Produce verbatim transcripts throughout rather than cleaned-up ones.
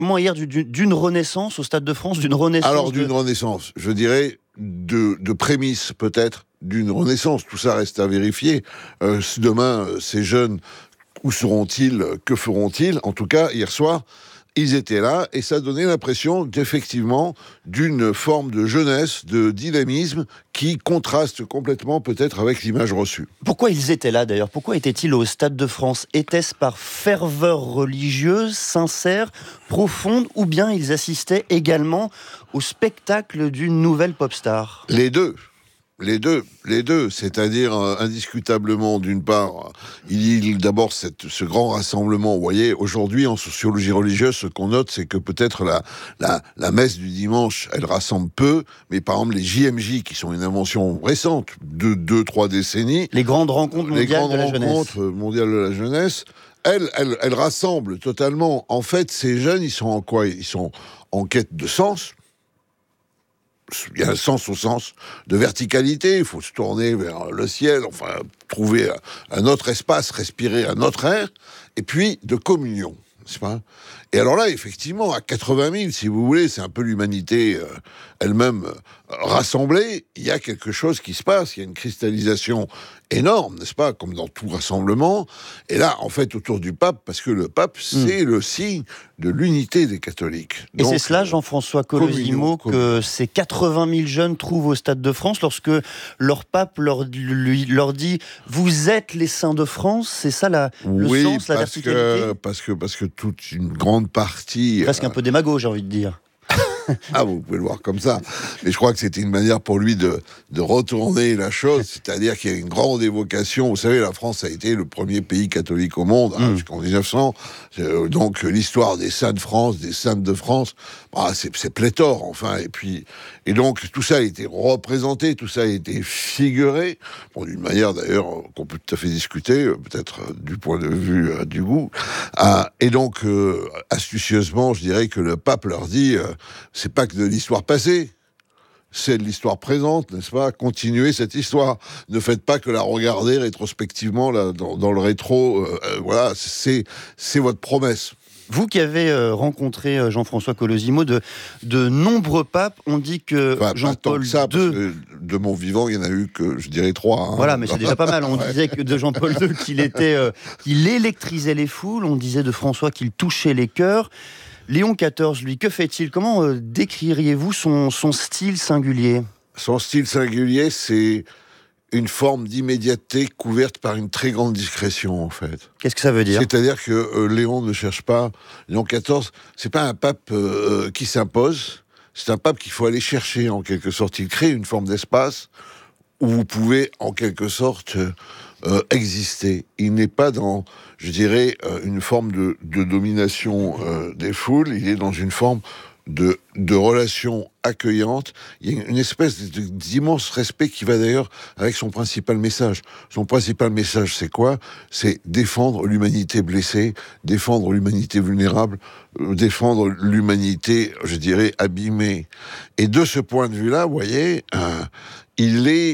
comment hier d'une renaissance au Stade de France, d'une renaissance Alors, d'une de... renaissance, je dirais, de, de prémisse peut-être, d'une renaissance. Tout ça reste à vérifier. Euh, demain, ces jeunes, où seront-ils? Que feront-ils? En tout cas, hier soir, ils étaient là, et ça donnait l'impression, d'effectivement, d'une forme de jeunesse, de dynamisme, qui contraste complètement, peut-être, avec l'image reçue. Pourquoi ils étaient là, d'ailleurs? Pourquoi étaient-ils au Stade de France? Était-ce par ferveur religieuse, sincère, profonde, ou bien ils assistaient également au spectacle d'une nouvelle pop star? Les deux. Les deux, les deux, c'est-à-dire euh, indiscutablement, d'une part, il y a d'abord cette, ce grand rassemblement. Vous voyez, aujourd'hui, en sociologie religieuse, ce qu'on note, c'est que peut-être la, la, la messe du dimanche, elle rassemble peu, mais par exemple, les J M J, qui sont une invention récente, de deux, trois décennies. Les grandes rencontres mondiales les grandes de la rencontres jeunesse. mondiales de la jeunesse, elles, elles, elles rassemblent totalement. En fait, ces jeunes, ils sont en quoi? Ils sont en quête de sens. Il y a un sens au sens de verticalité, il faut se tourner vers le ciel, enfin, trouver un autre espace, respirer un autre air, et puis de communion, n'est-ce pas? Et alors là, effectivement, à quatre-vingt mille, si vous voulez, c'est un peu l'humanité euh, elle-même euh, rassemblée, il y a quelque chose qui se passe, il y a une cristallisation énorme, n'est-ce pas, comme dans tout rassemblement, et là, en fait, autour du pape, parce que le pape, c'est mmh. le signe de l'unité des catholiques. Et donc, c'est cela, Jean-François Colosimo, que ces quatre-vingt mille jeunes trouvent au Stade de France, lorsque leur pape leur, lui, leur dit « Vous êtes les saints de France », c'est ça la, le oui, sens, la parce verticalité que, parce que parce que toute une grande partie... Presque euh... un peu démago, j'ai envie de dire. Ah, vous pouvez le voir comme ça. Mais je crois que c'était une manière pour lui de, de retourner la chose, c'est-à-dire qu'il y a une grande évocation. Vous savez, la France a été le premier pays catholique au monde, hein, mmh. jusqu'en dix-neuf cents. Euh, donc, l'histoire des saints de France, des saintes de France, bah, c'est, c'est pléthore, enfin. Et puis, et donc, tout ça a été représenté, tout ça a été figuré, bon, d'une manière d'ailleurs qu'on peut tout à fait discuter, peut-être euh, du point de vue euh, du goût. Ah, et donc, euh, astucieusement, je dirais que le pape leur dit... Euh, c'est pas que de l'histoire passée, c'est de l'histoire présente, n'est-ce pas? Continuez cette histoire. Ne faites pas que la regarder rétrospectivement là, dans, dans le rétro. Euh, euh, voilà, c'est, c'est votre promesse. Vous qui avez euh, rencontré euh, Jean-François Colosimo, de, de nombreux papes, on dit que enfin, Jean-Paul ça, deux... de mon vivant, il y en a eu que, je dirais, trois. Hein. Voilà, mais c'est déjà pas mal. On ouais. disait que de Jean-Paul deux qu'il, était, euh, qu'il électrisait les foules, on disait de François qu'il touchait les cœurs. Léon quatorze, lui, que fait-il? Comment euh, décririez-vous son, son style singulier? Son style singulier, c'est une forme d'immédiateté couverte par une très grande discrétion, en fait. Qu'est-ce que ça veut dire? C'est-à-dire que euh, Léon ne cherche pas... Léon quatorze, c'est pas un pape euh, qui s'impose, c'est un pape qu'il faut aller chercher, en quelque sorte. Il crée une forme d'espace où vous pouvez, en quelque sorte... Euh, Euh, exister. Il n'est pas dans, je dirais, euh, une forme de, de domination euh, des foules, il est dans une forme de, de relation accueillante. Il y a une espèce de, d'immense respect qui va d'ailleurs avec son principal message. Son principal message, c'est quoi? C'est défendre l'humanité blessée, défendre l'humanité vulnérable, euh, défendre l'humanité, je dirais, abîmée. Et de ce point de vue-là, vous voyez, euh, il est...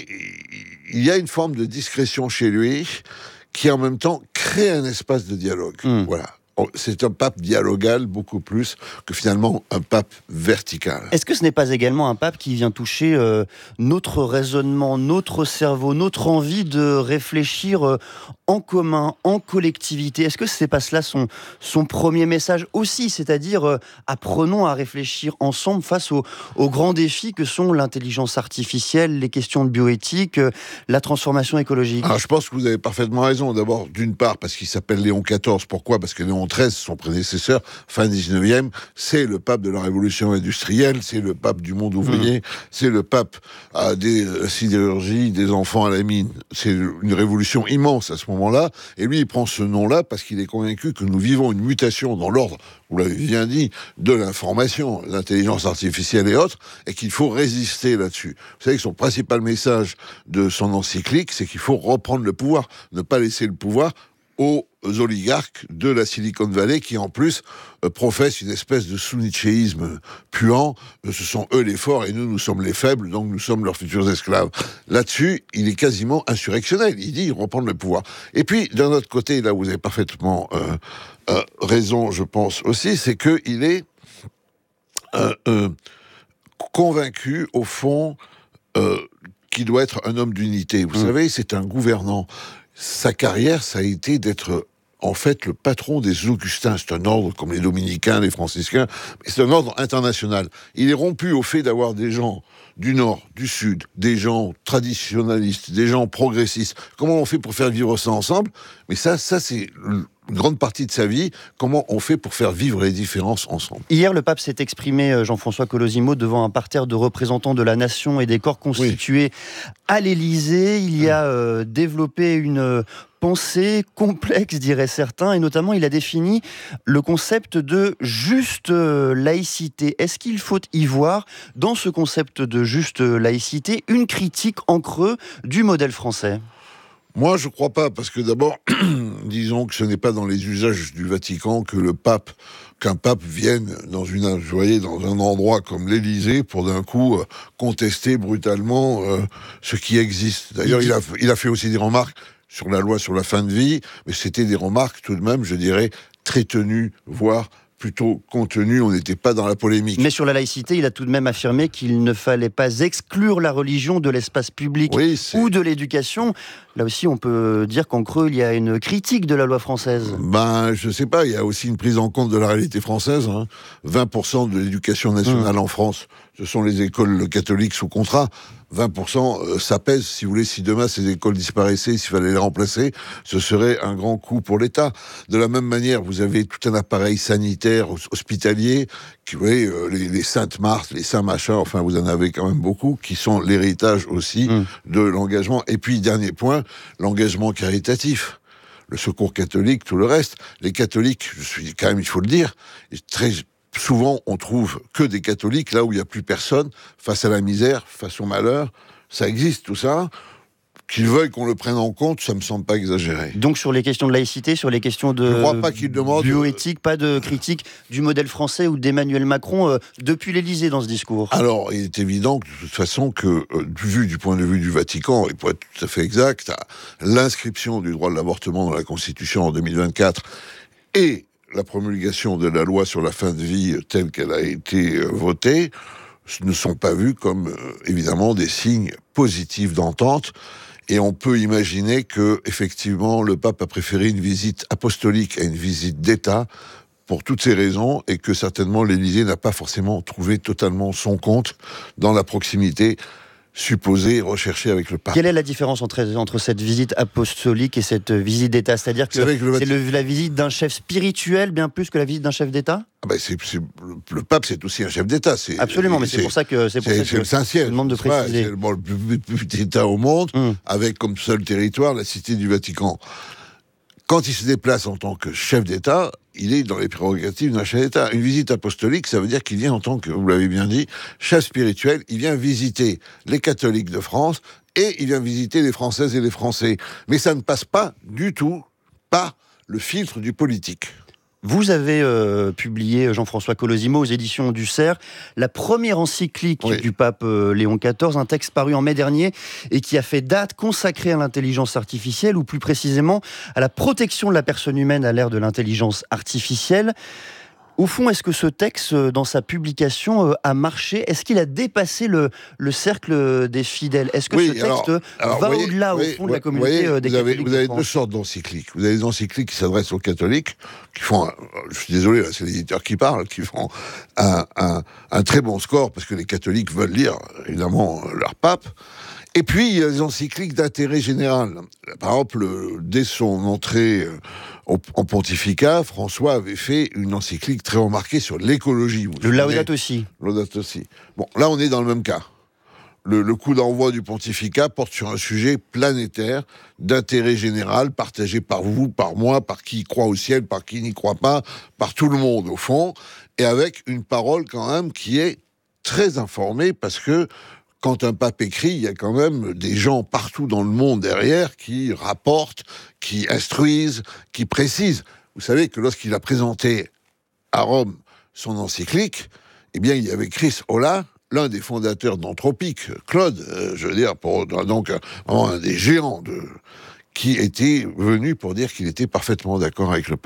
il y a une forme de discrétion chez lui qui, en même temps, crée un espace de dialogue. Mmh. Voilà. C'est un pape dialogal beaucoup plus que finalement un pape vertical. Est-ce que ce n'est pas également un pape qui vient toucher euh, notre raisonnement, notre cerveau, notre envie de réfléchir euh, en commun, en collectivité? Est-ce que c'est pas cela son, son premier message aussi, c'est-à-dire euh, apprenons à réfléchir ensemble face aux, aux grands défis que sont l'intelligence artificielle, les questions de bioéthique, euh, la transformation écologique? Alors, je pense que vous avez parfaitement raison. D'abord, d'une part, parce qu'il s'appelle Léon quatorze. Pourquoi? Parce que Léon treize, son prédécesseur, fin dix-neuvième, c'est le pape de la révolution industrielle, c'est le pape du monde ouvrier, mmh. c'est le pape à des euh, sidérurgies, des enfants à la mine. C'est une révolution immense à ce moment-là. Et lui, il prend ce nom-là parce qu'il est convaincu que nous vivons une mutation dans l'ordre, vous l'avez bien dit, de l'information, l'intelligence artificielle et autres, et qu'il faut résister là-dessus. Vous savez que son principal message de son encyclique, c'est qu'il faut reprendre le pouvoir, ne pas laisser le pouvoir aux oligarques de la Silicon Valley qui, en plus, euh, professent une espèce de sous-nietzschéisme puant. Euh, ce sont eux les forts et nous, nous sommes les faibles, donc nous sommes leurs futurs esclaves. Là-dessus, il est quasiment insurrectionnel. Il dit reprendre le pouvoir. Et puis, d'un autre côté, là, vous avez parfaitement euh, euh, raison, je pense aussi, c'est qu'il est euh, euh, convaincu, au fond, euh, qu'il doit être un homme d'unité. Vous mmh. savez, c'est un gouvernant. Sa carrière, ça a été d'être, en fait, le patron des Augustins. C'est un ordre comme les Dominicains, les Franciscains, mais c'est un ordre international. Il est rompu au fait d'avoir des gens du Nord, du Sud, des gens traditionnalistes, des gens progressistes. Comment on fait pour faire vivre ça ensemble ? Mais ça, ça c'est une grande partie de sa vie. Comment on fait pour faire vivre les différences ensemble ? Hier, le pape s'est exprimé, Jean-François Colosimo, devant un parterre de représentants de la nation et des corps constitués oui. à l'Élysée. Il y a euh, développé une euh, pensée complexe, diraient certains, et notamment il a défini le concept de juste euh, laïcité. Est-ce qu'il faut y voir, dans ce concept de juste laïcité, une critique en creux du modèle français ? Moi, je ne crois pas, parce que d'abord, disons que ce n'est pas dans les usages du Vatican que le pape, qu'un pape vienne dans une, vous voyez, dans un endroit comme l'Élysée pour d'un coup euh, contester brutalement euh, ce qui existe. D'ailleurs, il a, il a fait aussi des remarques sur la loi sur la fin de vie, mais c'était des remarques tout de même, je dirais, très tenues, voire plutôt contenu, on n'était pas dans la polémique. Mais sur la laïcité, il a tout de même affirmé qu'il ne fallait pas exclure la religion de l'espace public oui, ou de l'éducation. Là aussi, on peut dire qu'en creux, il y a une critique de la loi française. Ben, je sais pas, il y a aussi une prise en compte de la réalité française. Hein. vingt pour cent de l'éducation nationale mmh. en France, ce sont les écoles catholiques sous contrat. vingt pour cent, euh, ça pèse. Si vous voulez, si demain ces écoles disparaissaient, s'il fallait les remplacer, ce serait un grand coup pour l'État. De la même manière, vous avez tout un appareil sanitaire hospitalier, qui, vous voyez, euh, les, les Saintes-Marthe, les Saint-Machin, enfin, vous en avez quand même beaucoup, qui sont l'héritage aussi mmh. de l'engagement. Et puis, dernier point, l'engagement caritatif. Le secours catholique, tout le reste. Les catholiques, je suis quand même, il faut le dire, très... Souvent, on trouve que des catholiques, là où il n'y a plus personne, face à la misère, face au malheur. Ça existe, tout ça. Qu'ils veuillent qu'on le prenne en compte, ça ne me semble pas exagéré. Donc, sur les questions de laïcité, sur les questions de Je crois pas qu'il demande... bioéthique, pas de critique du modèle français ou d'Emmanuel Macron euh, depuis l'Élysée dans ce discours. Alors, il est évident que, de toute façon, que, euh, vu du point de vue du Vatican, et pour être tout à fait exact, l'inscription du droit de l'avortement dans la Constitution en deux mille vingt-quatre et la promulgation de la loi sur la fin de vie telle qu'elle a été votée ne sont pas vus comme, euh, évidemment, des signes positifs d'entente. Et on peut imaginer que, effectivement, le pape a préféré une visite apostolique à une visite d'État pour toutes ces raisons, et que certainement l'Élysée n'a pas forcément trouvé totalement son compte dans la proximité supposé, recherché avec le pape. Quelle est la différence entre, entre cette visite apostolique et cette visite d'État ? C'est-à-dire que, que le... c'est le, la visite d'un chef spirituel bien plus que la visite d'un chef d'État ? ah ben c'est, c'est, le pape, c'est aussi un chef d'État. C'est, Absolument, mais c'est, c'est pour ça que c'est pour c'est, ça c'est que le Saint-Siège. Je demande de préciser. C'est bon, le plus petit État au monde, mm. avec comme seul territoire la cité du Vatican. Quand il se déplace en tant que chef d'État, il est dans les prérogatives d'un chef d'État. Une visite apostolique, ça veut dire qu'il vient en tant que, vous l'avez bien dit, chef spirituel. Il vient visiter les catholiques de France et il vient visiter les Françaises et les Français. Mais ça ne passe pas du tout par le filtre du politique. Vous avez euh, publié, Jean-François Colosimo, aux éditions du Cerf, la première encyclique oui. du pape euh, Léon quatorze, un texte paru en mai dernier et qui a fait date, consacré à l'intelligence artificielle, ou plus précisément à la protection de la personne humaine à l'ère de l'intelligence artificielle. Au fond, est-ce que ce texte, dans sa publication, a marché ? Est-ce qu'il a dépassé le, le cercle des fidèles ? Est-ce que oui, ce texte alors, alors, va voyez, au-delà, voyez, au fond, de voyez, la communauté voyez, des vous avez, catholiques vous avez deux sortes d'encycliques. Vous avez des encycliques qui s'adressent aux catholiques, qui font, un, je suis désolé, là, c'est l'éditeur qui parle, qui font un, un, un très bon score, parce que les catholiques veulent lire, évidemment, leur pape. Et puis, il y a des encycliques d'intérêt général. Par exemple, dès son entrée en pontificat, François avait fait une encyclique très remarquée sur l'écologie. Le Laudato Si. Laudato Si. Bon, là, on est dans le même cas. Le, le coup d'envoi du pontificat porte sur un sujet planétaire, d'intérêt général, partagé par vous, par moi, par qui croit au ciel, par qui n'y croit pas, par tout le monde, au fond, et avec une parole, quand même, qui est très informée, parce que quand un pape écrit, il y a quand même des gens partout dans le monde derrière qui rapportent, qui instruisent, qui précisent. Vous savez que lorsqu'il a présenté à Rome son encyclique, eh bien, il y avait Chris Olah, l'un des fondateurs d'Anthropique, Claude, euh, je veux dire, pour, donc vraiment un des géants, de, qui était venu pour dire qu'il était parfaitement d'accord avec le pape.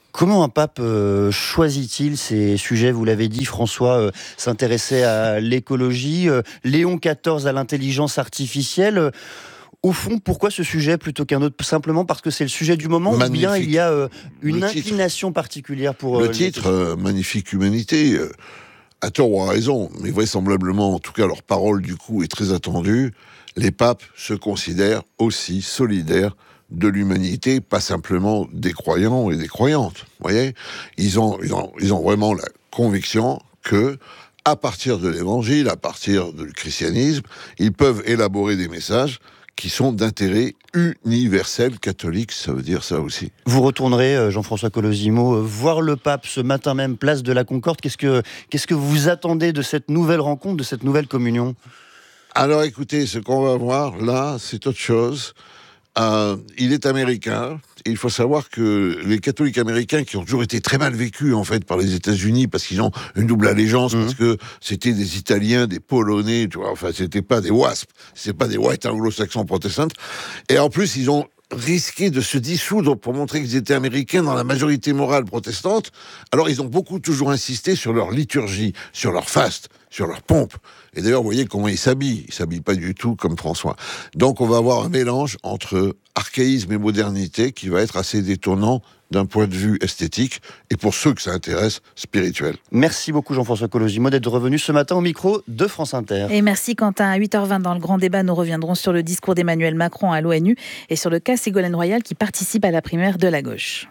Comment un pape euh, choisit-il ces sujets? Vous l'avez dit, François euh, s'intéressait à l'écologie, euh, Léon quatorze à l'intelligence artificielle. Euh, au fond, pourquoi ce sujet plutôt qu'un autre? Simplement parce que c'est le sujet du moment, Magnifique. Ou bien il y a euh, une Le inclination titre. particulière pour... Le euh, titre, euh, Magnifique Humanité, euh, à tort ou à raison, mais vraisemblablement, en tout cas leur parole du coup est très attendue, les papes se considèrent aussi solidaires de l'humanité, pas simplement des croyants et des croyantes. Vous voyez, ils ont, ils ont, ils ont vraiment la conviction que, à partir de l'Évangile, à partir du christianisme, ils peuvent élaborer des messages qui sont d'intérêt universel catholique, ça veut dire ça aussi. Vous retournerez, Jean-François Colosimo, voir le pape ce matin même, place de la Concorde. Qu'est-ce que, qu'est-ce que vous attendez de cette nouvelle rencontre, de cette nouvelle communion? Alors écoutez, ce qu'on va voir là, c'est autre chose. Euh, il est américain. Et il faut savoir que les catholiques américains, qui ont toujours été très mal vécus en fait par les États-Unis, parce qu'ils ont une double allégeance, mmh. parce que c'était des Italiens, des Polonais, tu vois, enfin c'était pas des W A S P, c'est pas des White Anglo-Saxons protestants. Et en plus, ils ont risqué de se dissoudre pour montrer qu'ils étaient américains dans la majorité morale protestante. Alors ils ont beaucoup toujours insisté sur leur liturgie, sur leur faste, sur leur pompe. Et d'ailleurs, vous voyez comment ils s'habillent. Ils s'habillent pas du tout comme François. Donc on va avoir un mélange entre archaïsme et modernité qui va être assez détonnant d'un point de vue esthétique et pour ceux que ça intéresse, spirituel. Merci beaucoup Jean-François Colosimo d'être revenu ce matin au micro de France Inter. Et merci Quentin. À huit heures vingt dans le grand débat, nous reviendrons sur le discours d'Emmanuel Macron à l'ONU et sur le cas Ségolène Royal qui participe à la primaire de la gauche.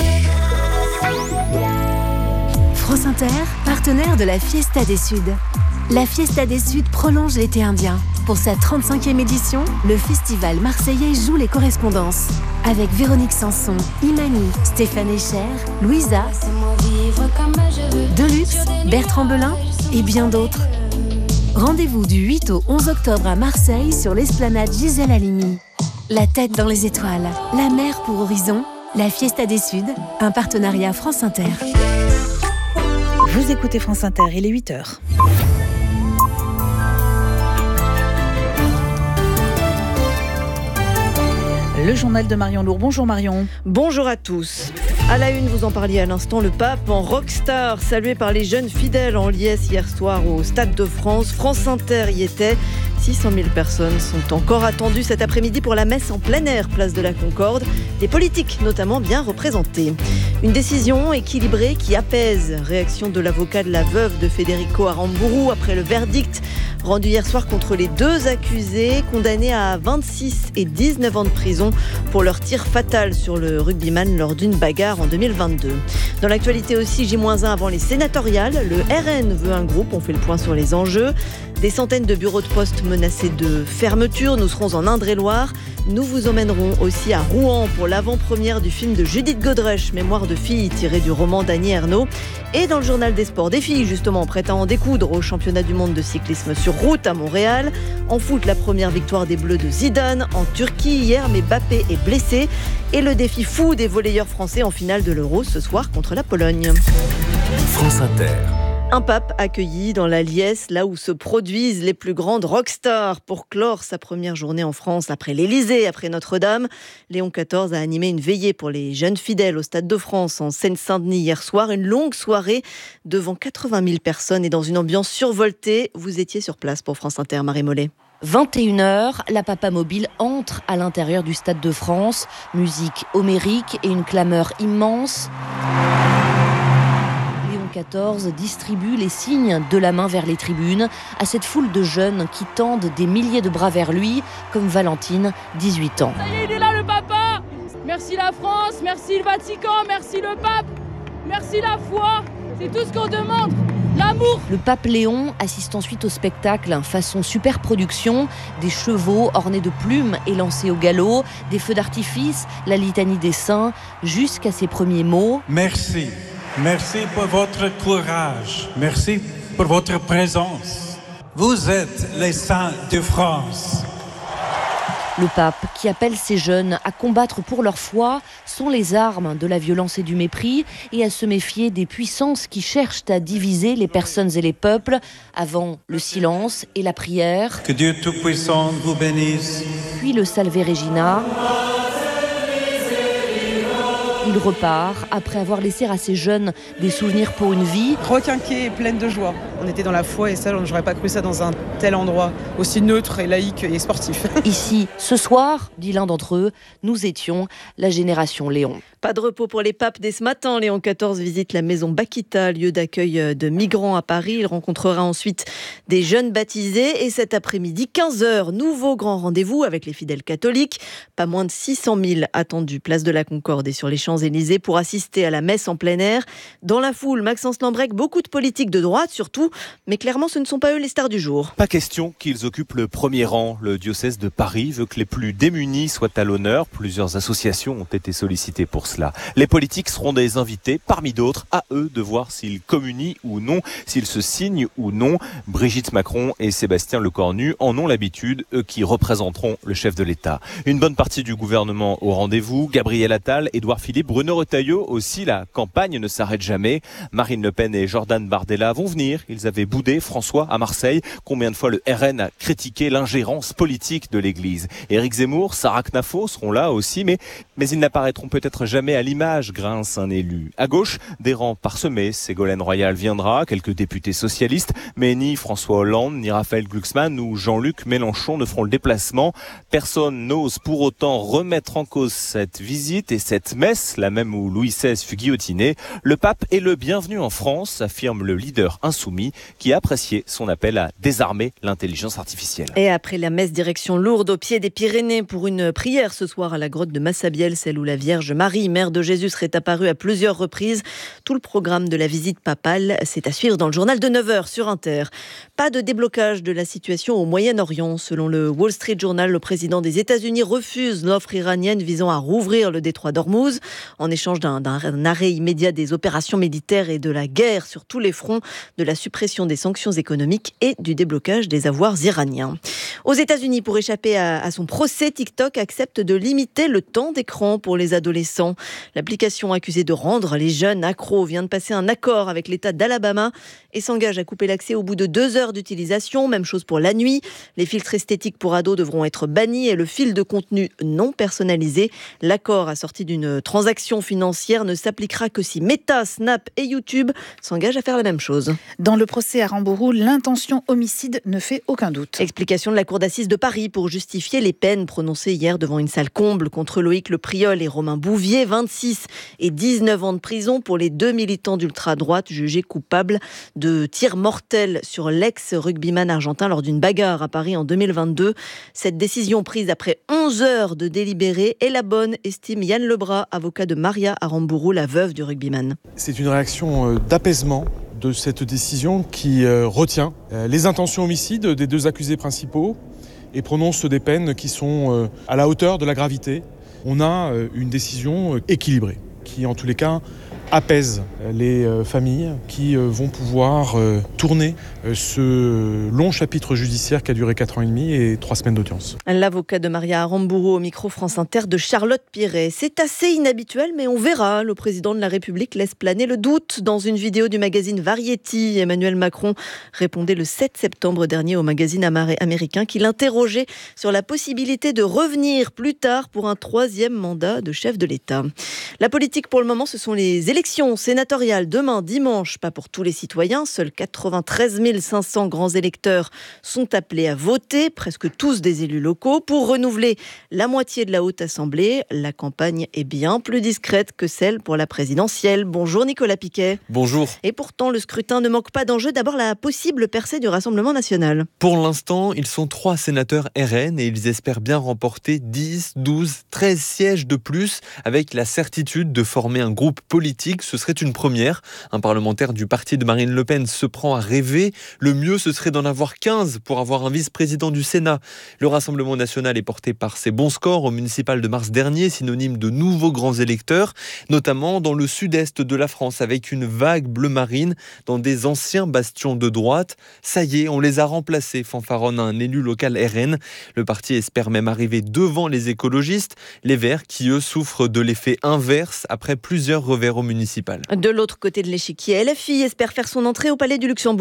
France Inter, partenaire de la Fiesta des Suds. La Fiesta des Suds prolonge l'été indien. Pour sa trente-cinquième édition, le festival marseillais joue les correspondances. Avec Véronique Sanson, Imani, Stéphane Echer, Louisa, Deluxe, Bertrand Belin et bien d'autres. Rendez-vous du huit au onze octobre à Marseille sur l'esplanade Gisèle Halimi. La tête dans les étoiles, la mer pour horizon, la Fiesta des Suds, un partenariat France Inter. Vous écoutez France Inter, il est huit heures. Le journal de Marion Lourd. Bonjour Marion. Bonjour à tous. À la une, vous en parliez à l'instant, le pape en rockstar, salué par les jeunes fidèles en liesse hier soir au Stade de France. France Inter y était. six cent mille personnes sont encore attendues cet après-midi pour la messe en plein air, place de la Concorde. Des politiques notamment bien représentés. Une décision équilibrée qui apaise. Réaction de l'avocat de la veuve de Federico Aramburu après le verdict rendu hier soir contre les deux accusés, condamnés à vingt-six et dix-neuf ans de prison pour leur tir fatal sur le rugbyman lors d'une bagarre en deux mille vingt-deux. Dans l'actualité aussi, J un avant les sénatoriales, le R N veut un groupe, on fait le point sur les enjeux. Des centaines de bureaux de poste menacés de fermeture, nous serons en Indre-et-Loire. Nous vous emmènerons aussi à Rouen pour l'avant-première du film de Judith Godrèche, Mémoire de fille, tiré du roman d'Annie Ernaux. Et dans le journal des sports, des filles justement prêtes à en découdre au championnat du monde de cyclisme sur route à Montréal. En foot, la première victoire des Bleus de Zidane. En Turquie hier, mais Mbappé est blessé. Et le défi fou des volleyeurs français en finale de l'Euro ce soir contre la Pologne. France Inter. Un pape accueilli dans la liesse, là où se produisent les plus grandes rockstars. Pour clore sa première journée en France, après l'Élysée, après Notre-Dame, Léon quatorze a animé une veillée pour les jeunes fidèles au Stade de France en Seine-Saint-Denis hier soir. Une longue soirée devant quatre-vingt mille personnes et dans une ambiance survoltée. Vous étiez sur place pour France Inter, Marie Mollet. vingt et une heures, la Papa Mobile entre à l'intérieur du Stade de France. Musique homérique et une clameur immense. quatorze distribue les signes de la main vers les tribunes à cette foule de jeunes qui tendent des milliers de bras vers lui, comme Valentine, dix-huit ans. Ça y est, il est là le papa. Merci la France, merci le Vatican, merci le pape, merci la foi. C'est tout ce qu'on demande, l'amour. Le pape Léon assiste ensuite au spectacle façon super production, des chevaux ornés de plumes et lancés au galop, des feux d'artifice, la litanie des saints, jusqu'à ses premiers mots. Merci. Merci pour votre courage. Merci pour votre présence. Vous êtes les saints de France. Le pape, qui appelle ces jeunes à combattre pour leur foi, sont les armes de la violence et du mépris et à se méfier des puissances qui cherchent à diviser les personnes et les peuples, avant le silence et la prière. Que Dieu Tout-Puissant vous bénisse. Puis le Salve Regina. Il repart après avoir laissé à ses jeunes des souvenirs pour une vie. Requinqué et pleine de joie. On était dans la foi et ça, j'aurais pas cru ça dans un tel endroit, aussi neutre et laïque et sportif. Ici, ce soir, dit l'un d'entre eux, nous étions la génération Léon. Pas de repos pour les papes dès ce matin. Léon quatorze visite la maison Bakita, lieu d'accueil de migrants à Paris. Il rencontrera ensuite des jeunes baptisés. Et cet après-midi, quinze heures, nouveau grand rendez-vous avec les fidèles catholiques. Pas moins de six cent mille attendus place de la Concorde et sur les Champs-Élysées pour assister à la messe en plein air. Dans la foule, Maxence Lambrec, beaucoup de politiques de droite surtout. Mais clairement, ce ne sont pas eux les stars du jour. Pas question qu'ils occupent le premier rang. Le diocèse de Paris veut que les plus démunis soient à l'honneur. Plusieurs associations ont été sollicitées pour cela. Les politiques seront des invités, parmi d'autres, à eux de voir s'ils communient ou non, s'ils se signent ou non. Brigitte Macron et Sébastien Lecornu en ont l'habitude, eux qui représenteront le chef de l'État. Une bonne partie du gouvernement au rendez-vous. Gabriel Attal, Édouard Philippe, Bruno Retailleau aussi. La campagne ne s'arrête jamais. Marine Le Pen et Jordan Bardella vont venir. Ils avaient boudé François à Marseille. Combien de fois le R N a critiqué l'ingérence politique de l'Église. Éric Zemmour, Sarah Knafo seront là aussi, mais, mais ils n'apparaîtront peut-être jamais à l'image, grince un élu. À gauche, des rangs parsemés. Ségolène Royal viendra, quelques députés socialistes, mais ni François Hollande, ni Raphaël Glucksmann ou Jean-Luc Mélenchon ne feront le déplacement. Personne n'ose pour autant remettre en cause cette visite et cette messe, la même où Louis seize fut guillotiné. Le pape est le bienvenu en France, affirme le leader insoumis, qui a apprécié son appel à désarmer l'intelligence artificielle. Et après la messe, direction Lourdes, au pied des Pyrénées, pour une prière ce soir à la grotte de Massabielle, celle où la Vierge Marie, mère de Jésus, serait apparue à plusieurs reprises. Tout le programme de la visite papale, c'est à suivre dans le journal de neuf heures sur Inter. Pas de déblocage de la situation au Moyen-Orient. Selon le Wall Street Journal, le président des États-Unis refuse l'offre iranienne visant à rouvrir le détroit d'Ormuz en échange d'un, d'un arrêt immédiat des opérations militaires et de la guerre sur tous les fronts, de la suppression des sanctions économiques et du déblocage des avoirs iraniens. Aux États-Unis, pour échapper à, à son procès, TikTok accepte de limiter le temps d'écran pour les adolescents. L'application accusée de rendre les jeunes accros vient de passer un accord avec l'État d'Alabama et s'engage à couper l'accès au bout de deux heures d'utilisation. Même chose pour la nuit. Les filtres esthétiques pour ados devront être bannis et le fil de contenu non personnalisé. L'accord assorti d'une transaction financière ne s'appliquera que si Meta, Snap et YouTube s'engagent à faire la même chose. Dans le procès à Rambourou, l'intention homicide ne fait aucun doute. Explication de la Cour d'assises de Paris pour justifier les peines prononcées hier devant une salle comble contre Loïc Le Priol et Romain Bouvier, vingt-six et dix-neuf ans de prison pour les deux militants d'ultra-droite jugés coupables de tirs mortels sur l'ex-rugbyman argentin lors d'une bagarre à Paris en deux mille vingt-deux. Cette décision prise après onze heures de délibéré est la bonne, estime Yann Lebras, avocat de Maria Aramburu, la veuve du rugbyman. C'est une réaction d'apaisement de cette décision qui retient les intentions homicides des deux accusés principaux et prononce des peines qui sont à la hauteur de la gravité. On a une décision équilibrée qui, en tous les cas, apaise les familles qui vont pouvoir tourner ce long chapitre judiciaire qui a duré quatre ans et demi et trois semaines d'audience. L'avocat de Maria Aramburu au micro France Inter de Charlotte Piret. C'est assez inhabituel, mais on verra. Le président de la République laisse planer le doute. Dans une vidéo du magazine Variety, Emmanuel Macron répondait le sept septembre dernier au magazine américain qu'il interrogeait sur la possibilité de revenir plus tard pour un troisième mandat de chef de l'État. La politique pour le moment, ce sont les élections sénatoriales demain dimanche, pas pour tous les citoyens. Seuls quatre-vingt-treize mille cinq cents grands électeurs sont appelés à voter, presque tous des élus locaux, pour renouveler la moitié de la Haute Assemblée. La campagne est bien plus discrète que celle pour la présidentielle. Bonjour Nicolas Piquet. Bonjour. Et pourtant, le scrutin ne manque pas d'enjeux. D'abord, la possible percée du Rassemblement national. Pour l'instant, ils sont trois sénateurs R N et ils espèrent bien remporter dix, douze, treize sièges de plus avec la certitude de former un groupe politique. Ce serait une première. Un parlementaire du parti de Marine Le Pen se prend à rêver. Le mieux, ce serait d'en avoir quinze pour avoir un vice-président du Sénat. Le Rassemblement national est porté par ses bons scores au municipal de mars dernier, synonyme de nouveaux grands électeurs, notamment dans le sud-est de la France, avec une vague bleu marine dans des anciens bastions de droite. Ça y est, on les a remplacés, fanfaronne un élu local R N. Le parti espère même arriver devant les écologistes, les Verts qui, eux, souffrent de l'effet inverse après plusieurs revers au municipal. De l'autre côté de l'échiquier, L F I espère faire son entrée au Palais du Luxembourg.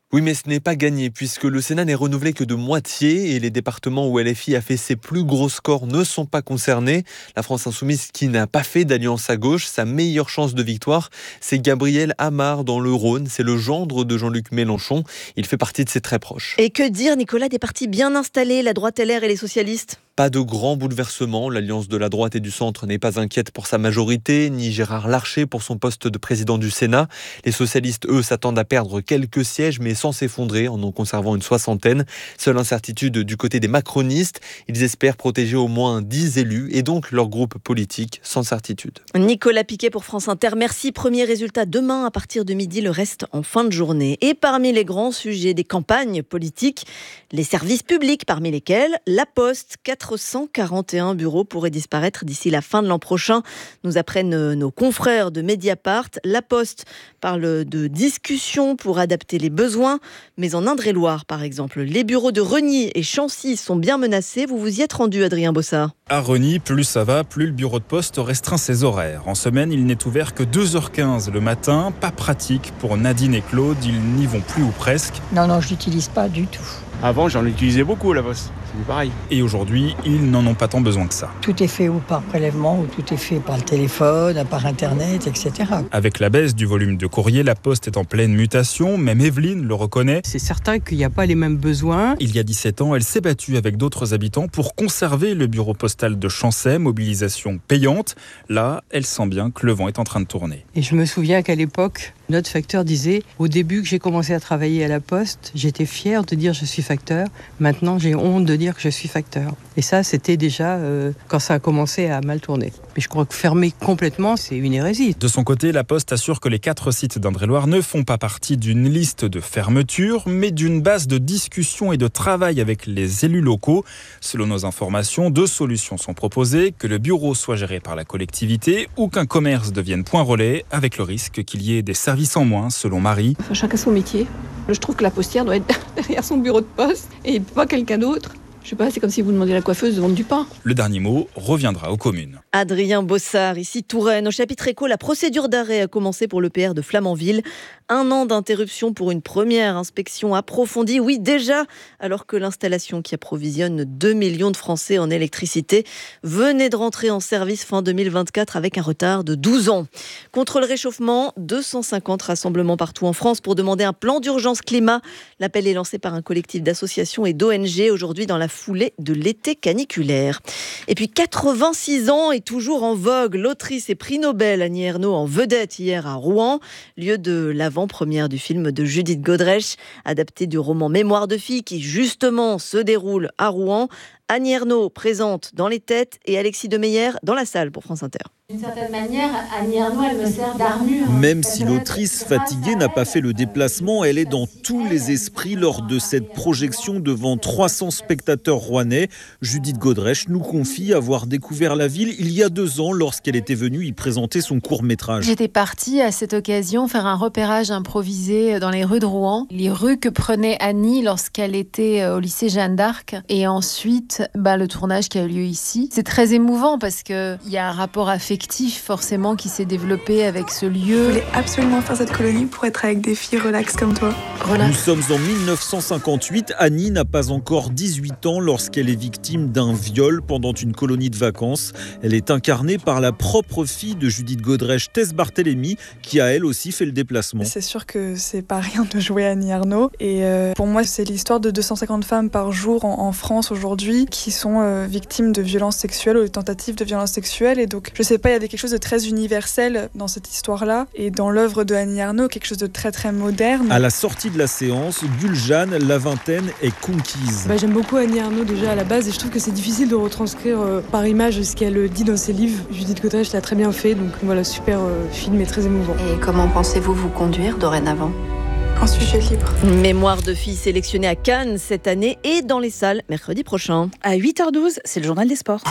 Oui, mais ce n'est pas gagné puisque le Sénat n'est renouvelé que de moitié et les départements où L F I a fait ses plus gros scores ne sont pas concernés. La France Insoumise qui n'a pas fait d'alliance à gauche, sa meilleure chance de victoire, c'est Gabriel Amar dans le Rhône. C'est le gendre de Jean-Luc Mélenchon. Il fait partie de ses très proches. Et que dire, Nicolas, des partis bien installés, la droite L R et les socialistes ? Pas de grands bouleversements. L'alliance de la droite et du centre n'est pas inquiète pour sa majorité, ni Gérard Larcher pour son poste de président du Sénat. Les socialistes, eux, s'attendent à perdre quelques sièges, mais sans s'effondrer, en en conservant une soixantaine. Seule incertitude du côté des macronistes. Ils espèrent protéger au moins dix élus et donc leur groupe politique sans certitude. Nicolas Piquet pour France Inter. Merci. Premier résultat demain à partir de midi, le reste en fin de journée. Et parmi les grands sujets des campagnes politiques, les services publics, parmi lesquels la Poste. quatre cent quarante et un bureaux pourraient disparaître d'ici la fin de l'an prochain, nous apprennent nos confrères de Mediapart. La Poste parle de discussions pour adapter les besoins, mais en Indre-et-Loire, par exemple, les bureaux de Reny et Chancy sont bien menacés. Vous vous y êtes rendu, Adrien Bossard. À Reny, plus ça va, plus le bureau de poste restreint ses horaires. En semaine, il n'est ouvert que deux heures quinze le matin. Pas pratique pour Nadine et Claude, ils n'y vont plus ou presque. Non, non, je l'utilise pas du tout. Avant, j'en utilisais beaucoup, la Poste. C'est pareil. Et aujourd'hui, ils n'en ont pas tant besoin que ça. Tout est fait ou par prélèvement, ou tout est fait par le téléphone, par Internet, et cetera. Avec la baisse du volume de courrier, la Poste est en pleine mutation. Même Evelyne le reconnaît. C'est certain qu'il n'y a pas les mêmes besoins. Il y a dix-sept ans, elle s'est battue avec d'autres habitants pour conserver le bureau postal de Chancey, mobilisation payante. Là, elle sent bien que le vent est en train de tourner. Et je me souviens qu'à l'époque, notre facteur disait, au début que j'ai commencé à travailler à la Poste, j'étais fière de dire je suis facteur. Maintenant, j'ai honte de dire que je suis facteur. Et ça, c'était déjà euh, quand ça a commencé à mal tourner. Mais je crois que fermer complètement, c'est une hérésie. De son côté, la Poste assure que les quatre sites d'Indre-et-Loire ne font pas partie d'une liste de fermeture, mais d'une base de discussion et de travail avec les élus locaux. Selon nos informations, deux solutions sont proposées, que le bureau soit géré par la collectivité ou qu'un commerce devienne point relais, avec le risque qu'il y ait des services en moins, selon Marie. Enfin, chacun son métier. Je trouve que la postière doit être derrière son bureau de poste et pas quelqu'un d'autre. Je sais pas, c'est comme si vous demandiez à la coiffeuse de vendre du pain. Le dernier mot reviendra aux communes. Adrien Bossard, ici Touraine. Au chapitre éco, la procédure d'arrêt a commencé pour l'E P R de Flamanville. Un an d'interruption pour une première inspection approfondie. Oui, déjà, alors que l'installation qui approvisionne deux millions de Français en électricité venait de rentrer en service fin deux mille vingt-quatre avec un retard de douze ans. Contre le réchauffement, deux cent cinquante rassemblements partout en France pour demander un plan d'urgence climat. L'appel est lancé par un collectif d'associations et d'O N G aujourd'hui dans la foulée de l'été caniculaire. Et puis quatre-vingt-six ans et toujours en vogue, l'autrice et prix Nobel Annie Ernaux en vedette hier à Rouen, lieu de l'avant-première du film de Judith Godrèche, adapté du roman Mémoire de fille qui justement se déroule à Rouen. Annie Ernaux présente dans les têtes et Alexis Demeyer dans la salle pour France Inter. D'une certaine manière, Annie Ernaux, elle me sert d'armure. Même si l'autrice fatiguée n'a pas fait le déplacement, elle est dans tous les esprits lors de cette projection devant trois cents spectateurs rouennais. Judith Godrèche nous confie avoir découvert la ville il y a deux ans lorsqu'elle était venue y présenter son court-métrage. J'étais partie à cette occasion faire un repérage improvisé dans les rues de Rouen, les rues que prenait Annie lorsqu'elle était au lycée Jeanne d'Arc, et ensuite bah, le tournage qui a eu lieu ici. C'est très émouvant parce qu'il y a un rapport affectif forcément qui s'est développé avec ce lieu. Je voulais absolument faire cette colonie pour être avec des filles relax comme toi. Relax. Nous sommes en mille neuf cent cinquante-huit. Annie n'a pas encore dix-huit ans lorsqu'elle est victime d'un viol pendant une colonie de vacances. Elle est incarnée par la propre fille de Judith Godrèche, Tess Barthélemy, qui a elle aussi fait le déplacement. C'est sûr que c'est pas rien de jouer Annie Ernaux. Et euh, pour moi, c'est l'histoire de deux cent cinquante femmes par jour en, en France aujourd'hui qui sont euh, victimes de violences sexuelles ou de tentatives de violences sexuelles. Et donc, je sais pas, il y avait quelque chose de très universel dans cette histoire-là et dans l'œuvre de Annie Ernaux, quelque chose de très très moderne. À la sortie de la séance, Guljeanne, la vingtaine, est conquise. Bah, j'aime beaucoup Annie Ernaux déjà à la base et je trouve que c'est difficile de retranscrire euh, par image ce qu'elle dit dans ses livres. Judith Godrèche l'a très bien fait, donc voilà, super euh, film et très émouvant. Et comment pensez-vous vous conduire dorénavant ? Un sujet libre. Mémoire de fille sélectionnée à Cannes cette année et dans les salles mercredi prochain. À huit heures douze, c'est le journal des sports.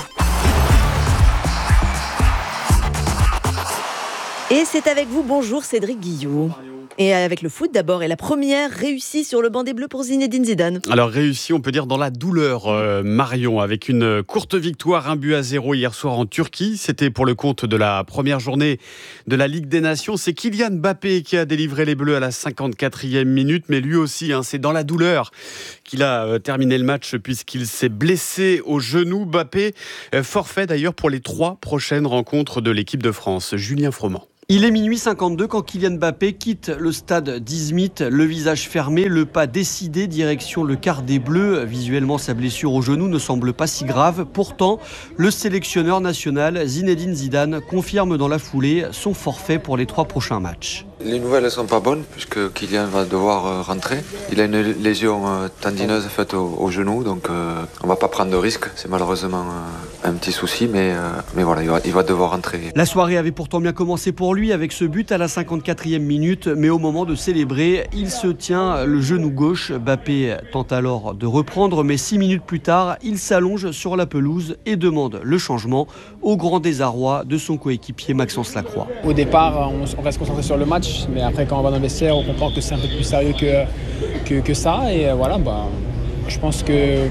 Et c'est avec vous, bonjour Cédric Guillot. Et avec le foot d'abord, et la première réussie sur le banc des Bleus pour Zinedine Zidane. Alors réussi, on peut dire dans la douleur, euh, Marion, avec une courte victoire, un but à zéro hier soir en Turquie. C'était pour le compte de la première journée de la Ligue des Nations. C'est Kylian Mbappé qui a délivré les Bleus à la cinquante-quatrième minute, mais lui aussi, hein, c'est dans la douleur qu'il a euh, terminé le match puisqu'il s'est blessé au genou. Mbappé, euh, forfait d'ailleurs pour les trois prochaines rencontres de l'équipe de France. Julien Froment. Il est minuit cinquante-deux quand Kylian Mbappé quitte le stade d'Izmit, le visage fermé, le pas décidé, direction le quart des Bleus. Visuellement, sa blessure au genou ne semble pas si grave. Pourtant, le sélectionneur national Zinedine Zidane confirme dans la foulée son forfait pour les trois prochains matchs. Les nouvelles ne sont pas bonnes puisque Kylian va devoir rentrer. Il a une lésion tendineuse faite au, au genou, donc euh, on ne va pas prendre de risque. C'est malheureusement euh, un petit souci, mais, euh, mais voilà, il va, il va devoir rentrer. La soirée avait pourtant bien commencé pour lui avec ce but à la cinquante-quatrième minute, mais au moment de célébrer, il se tient le genou gauche. Mbappé tente alors de reprendre, mais six minutes plus tard, il s'allonge sur la pelouse et demande le changement au grand désarroi de son coéquipier Maxence Lacroix. Au départ, on reste concentré sur le match. Mais après, quand on va dans le vestiaire, on comprend que c'est un peu plus sérieux que, que, que ça. Et voilà, bah, je pense que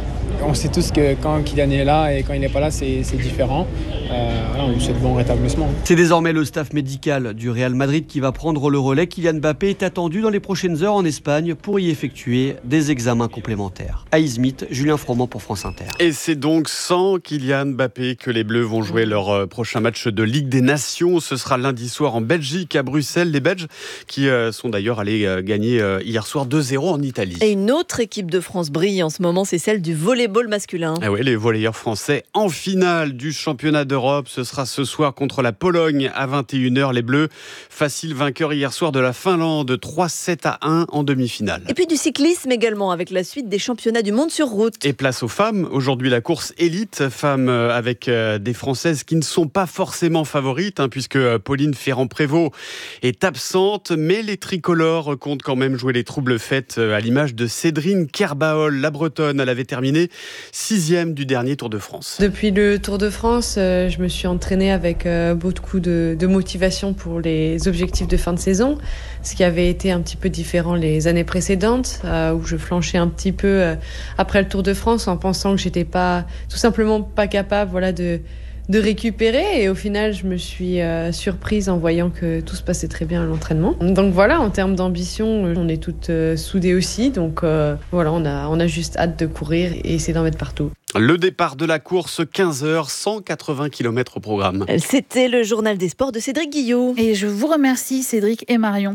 on sait tous que quand Kylian est là et quand il n'est pas là, c'est, c'est différent. Euh, voilà, on lui souhaite bon rétablissement. C'est désormais le staff médical du Real Madrid qui va prendre le relais. Kylian Mbappé est attendu dans les prochaines heures en Espagne pour y effectuer des examens complémentaires. À Izmit, Julien Froment pour France Inter. Et c'est donc sans Kylian Mbappé que les Bleus vont jouer leur prochain match de Ligue des Nations. Ce sera lundi soir en Belgique, à Bruxelles. Les Belges qui sont d'ailleurs allés gagner hier soir deux zéro en Italie. Et une autre équipe de France brille en ce moment, c'est celle du volleyball masculin. Ah oui, les volleyeurs français en finale du championnat d'Europe. Ce sera ce soir contre la Pologne à vingt et une heures. Les Bleus, facile vainqueur hier soir de la Finlande, trois sept à un en demi-finale. Et puis du cyclisme également, avec la suite des championnats du monde sur route. Et place aux femmes. Aujourd'hui, la course élite, femmes avec des Françaises qui ne sont pas forcément favorites, hein, puisque Pauline Ferrand-Prévot est absente, mais les tricolores comptent quand même jouer les troubles fêtes à l'image de Cédrine Kerbaol, la Bretonne. Elle avait terminé sixième du dernier Tour de France. Depuis le Tour de France, euh, je me suis entraînée avec euh, beaucoup de, de motivation pour les objectifs de fin de saison, ce qui avait été un petit peu différent les années précédentes, euh, où je flanchais un petit peu euh, après le Tour de France en pensant que j'étais pas, tout simplement pas capable, voilà, de de récupérer, et au final je me suis euh, surprise en voyant que tout se passait très bien à l'entraînement. Donc voilà, en termes d'ambition, on est toutes euh, soudées aussi, donc euh, voilà, on a, on a juste hâte de courir et essayer d'en mettre partout. Le départ de la course, quinze heures, cent quatre-vingts kilomètres au programme. C'était le journal des sports de Cédric Guillot. Et je vous remercie Cédric et Marion.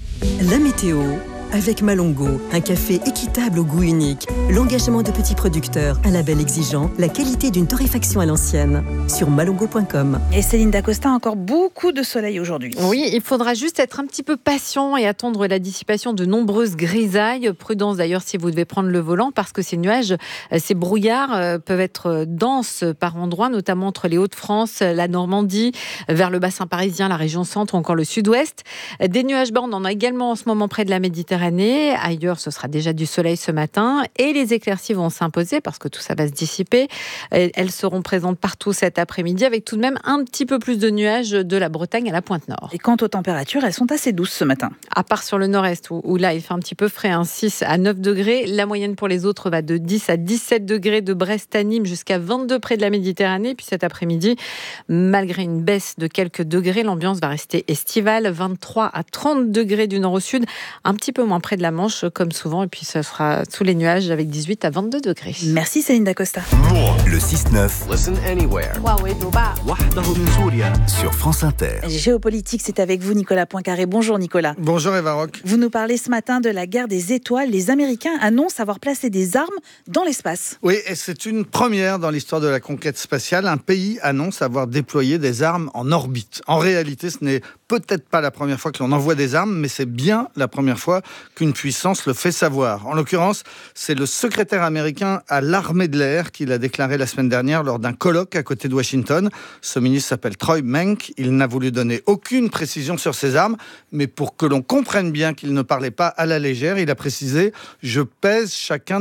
La météo avec Malongo, un café équitable au goût unique, l'engagement de petits producteurs, un label exigeant, la qualité d'une torréfaction à l'ancienne. Sur malongo point com. Et Céline Dacosta, encore beaucoup de soleil aujourd'hui. Oui, il faudra juste être un petit peu patient et attendre la dissipation de nombreuses grisailles. Prudence d'ailleurs si vous devez prendre le volant, parce que ces nuages, ces brouillards peuvent être denses par endroits, notamment entre les Hauts-de-France, la Normandie, vers le bassin parisien, la région centre ou encore le sud-ouest. Des nuages bas, on en a également en ce moment près de la Méditerranée. Ailleurs, ce sera déjà du soleil ce matin et les éclaircies vont s'imposer parce que tout ça va se dissiper. Elles seront présentes partout cet après-midi avec tout de même un petit peu plus de nuages de la Bretagne à la pointe nord. Et quant aux températures, elles sont assez douces ce matin. À part sur le nord-est où, où là, il fait un petit peu frais, hein, six à neuf degrés. La moyenne pour les autres va de dix à dix-sept degrés de Brest à Nîmes jusqu'à vingt-deux près de la Méditerranée. Puis cet après-midi, malgré une baisse de quelques degrés, l'ambiance va rester estivale. vingt-trois à trente degrés du nord au sud, un petit peu moins près de la Manche comme souvent, et puis ce sera sous les nuages avec dix-huit à vingt-deux degrés. Merci Céline Dacosta. Le six neuf. Listen anywhere. Sur France Inter. Géopolitique, c'est avec vous Nicolas Poincaré. Bonjour Nicolas. Bonjour Eva Rock. Vous nous parlez ce matin de la guerre des étoiles. Les Américains annoncent avoir placé des armes dans l'espace. Oui, et c'est une première dans l'histoire de la conquête spatiale. Un pays annonce avoir déployé des armes en orbite. En réalité, ce n'est peut-être pas la première fois que l'on envoie des armes, mais c'est bien la première fois qu'une puissance le fait savoir. En l'occurrence, c'est le secrétaire américain à l'armée de l'air qui l'a déclaré la semaine dernière lors d'un colloque à côté de Washington. Ce ministre s'appelle Troy Menck. Il n'a voulu donner aucune précision sur ses armes, mais pour que l'on comprenne bien qu'il ne parlait pas à la légère, il a précisé « Je pèse chacun de mes mots ».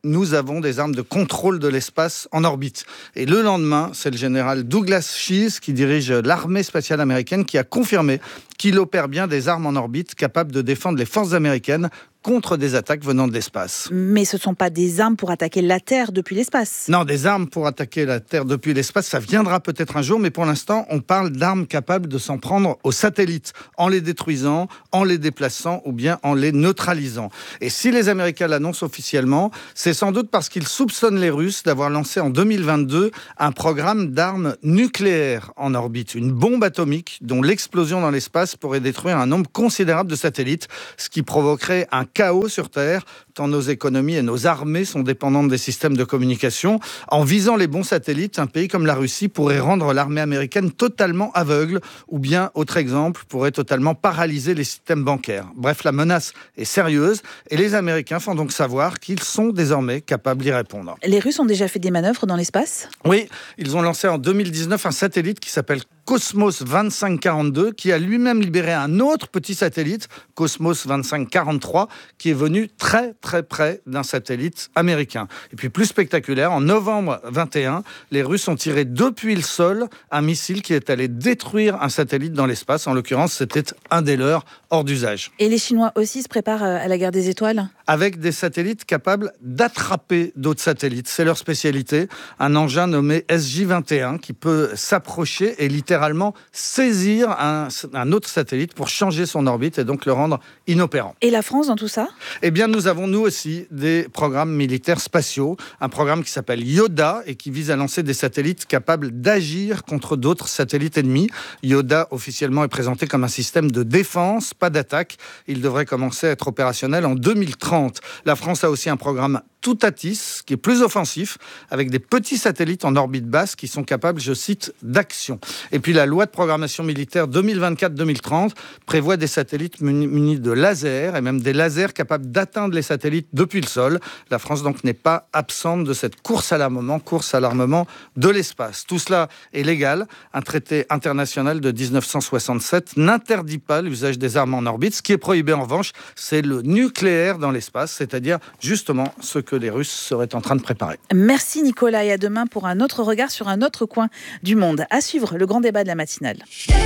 nous avons des armes de contrôle de l'espace en orbite. Et le lendemain, c'est le général Douglas Shears qui dirige l'armée spatiale américaine qui a confirmé qu'il opère bien des armes en orbite capables de défendre les forces américaines contre des attaques venant de l'espace. Mais ce ne sont pas des armes pour attaquer la Terre depuis l'espace. Non, des armes pour attaquer la Terre depuis l'espace, ça viendra peut-être un jour, mais pour l'instant, on parle d'armes capables de s'en prendre aux satellites, en les détruisant, en les déplaçant ou bien en les neutralisant. Et si les Américains l'annoncent officiellement, c'est sans doute parce qu'ils soupçonnent les Russes d'avoir lancé en deux mille vingt-deux un programme d'armes nucléaires en orbite, une bombe atomique dont l'explosion dans l'espace pourrait détruire un nombre considérable de satellites, ce qui provoquerait un chaos sur Terre, tant nos économies et nos armées sont dépendantes des systèmes de communication. En visant les bons satellites, un pays comme la Russie pourrait rendre l'armée américaine totalement aveugle, ou bien, autre exemple, pourrait totalement paralyser les systèmes bancaires. Bref, la menace est sérieuse, et les Américains font donc savoir qu'ils sont désormais capables d'y répondre. Les Russes ont déjà fait des manœuvres dans l'espace ? Oui, ils ont lancé en deux mille dix-neuf un satellite qui s'appelle Cosmos vingt-cinq quarante-deux, qui a lui-même libéré un autre petit satellite, Cosmos vingt-cinq quarante-trois, qui est venu très très près d'un satellite américain. Et puis plus spectaculaire, en novembre vingt et un, les Russes ont tiré depuis le sol un missile qui est allé détruire un satellite dans l'espace. En l'occurrence, c'était un des leurs hors d'usage. Et les Chinois aussi se préparent à la guerre des étoiles ? Avec des satellites capables d'attraper d'autres satellites. C'est leur spécialité. Un engin nommé S J vingt et un qui peut s'approcher et littéralement saisir un, un autre satellite pour changer son orbite et donc le rendre inopérant. Et la France dans tout ça ? Eh bien, nous avons nous aussi des programmes militaires spatiaux. Un programme qui s'appelle Yoda et qui vise à lancer des satellites capables d'agir contre d'autres satellites ennemis. Yoda, officiellement, est présenté comme un système de défense, pas d'attaque. Il devrait commencer à être opérationnel en deux mille trente. La France a aussi un programme Toutatis, qui est plus offensif, avec des petits satellites en orbite basse qui sont capables, je cite, d'action. Et puis la loi de programmation militaire deux mille vingt-quatre deux mille trente prévoit des satellites munis, munis de lasers, et même des lasers capables d'atteindre les satellites depuis le sol. La France donc n'est pas absente de cette course à l'armement, course à l'armement de l'espace. Tout cela est légal. Un traité international de dix-neuf cent soixante-sept n'interdit pas l'usage des armes en orbite. Ce qui est prohibé en revanche, c'est le nucléaire dans l'espace, c'est-à-dire justement ce que que les Russes seraient en train de préparer. Merci Nicolas, et à demain pour un autre regard sur un autre coin du monde. À suivre, le grand débat de la matinale.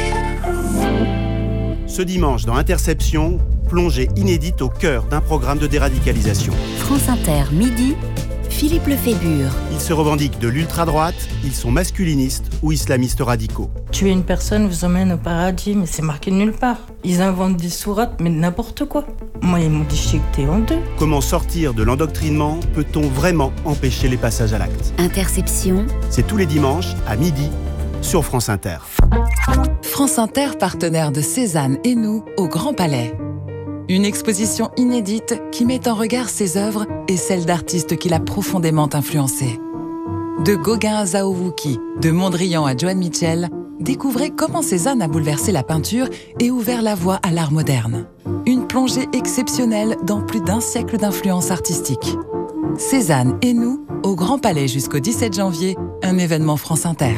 Ce dimanche dans Interception, plongée inédite au cœur d'un programme de déradicalisation. France Inter, midi, Philippe Lefébure. Ils se revendiquent de l'ultra-droite, ils sont masculinistes ou islamistes radicaux. Tuer une personne vous emmène au paradis, mais c'est marqué nulle part. Ils inventent des sourates, mais n'importe quoi. Moi, ils m'ont déchiqueté en deux. Comment sortir de l'endoctrinement ? Peut-on vraiment empêcher les passages à l'acte ? Interception. C'est tous les dimanches à midi sur France Inter. France Inter, partenaire de Cézanne et nous au Grand Palais. Une exposition inédite qui met en regard ses œuvres et celles d'artistes qui l'a profondément influencé. De Gauguin à Zaowuki, de Mondrian à Joan Mitchell, découvrez comment Cézanne a bouleversé la peinture et ouvert la voie à l'art moderne. Une plongée exceptionnelle dans plus d'un siècle d'influence artistique. Cézanne et nous, au Grand Palais jusqu'au dix-sept janvier, un événement France Inter.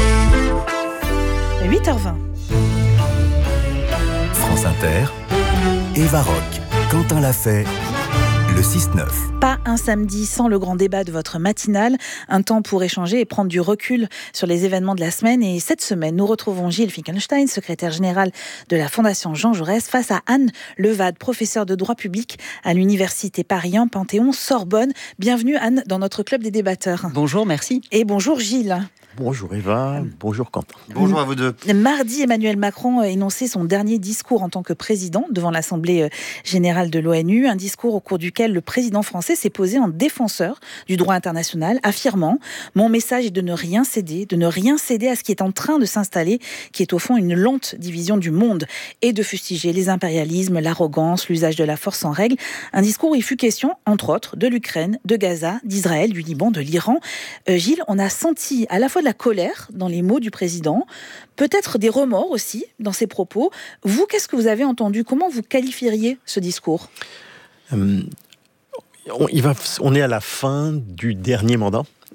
huit heures vingt. France Inter, Eva Rock, Quentin Lafay, le six neuf. Pas un samedi sans le grand débat de votre matinale, un temps pour échanger et prendre du recul sur les événements de la semaine. Et cette semaine, nous retrouvons Gilles Finkelstein, secrétaire général de la Fondation Jean Jaurès, face à Anne Levade, professeure de droit public à l'Université Paris un, Panthéon-Sorbonne. Bienvenue Anne dans notre club des débatteurs. Bonjour, merci. Et bonjour Gilles. Bonjour Eva, bonjour Quentin. Bonjour à vous deux. Mardi, Emmanuel Macron a énoncé son dernier discours en tant que président devant l'Assemblée générale de l'ONU, un discours au cours duquel le président français s'est posé en défenseur du droit international, affirmant « Mon message est de ne rien céder, de ne rien céder à ce qui est en train de s'installer, qui est au fond une lente division du monde, et de fustiger les impérialismes, l'arrogance, l'usage de la force sans règle. » Un discours où il fut question, entre autres, de l'Ukraine, de Gaza, d'Israël, du Liban, de l'Iran. Euh, Gilles, on a senti à la fois de la colère dans les mots du président, peut-être des remords aussi dans ses propos. Vous, qu'est-ce que vous avez entendu ? Comment vous qualifieriez ce discours ? euh, on, il va, on est à la fin du dernier mandat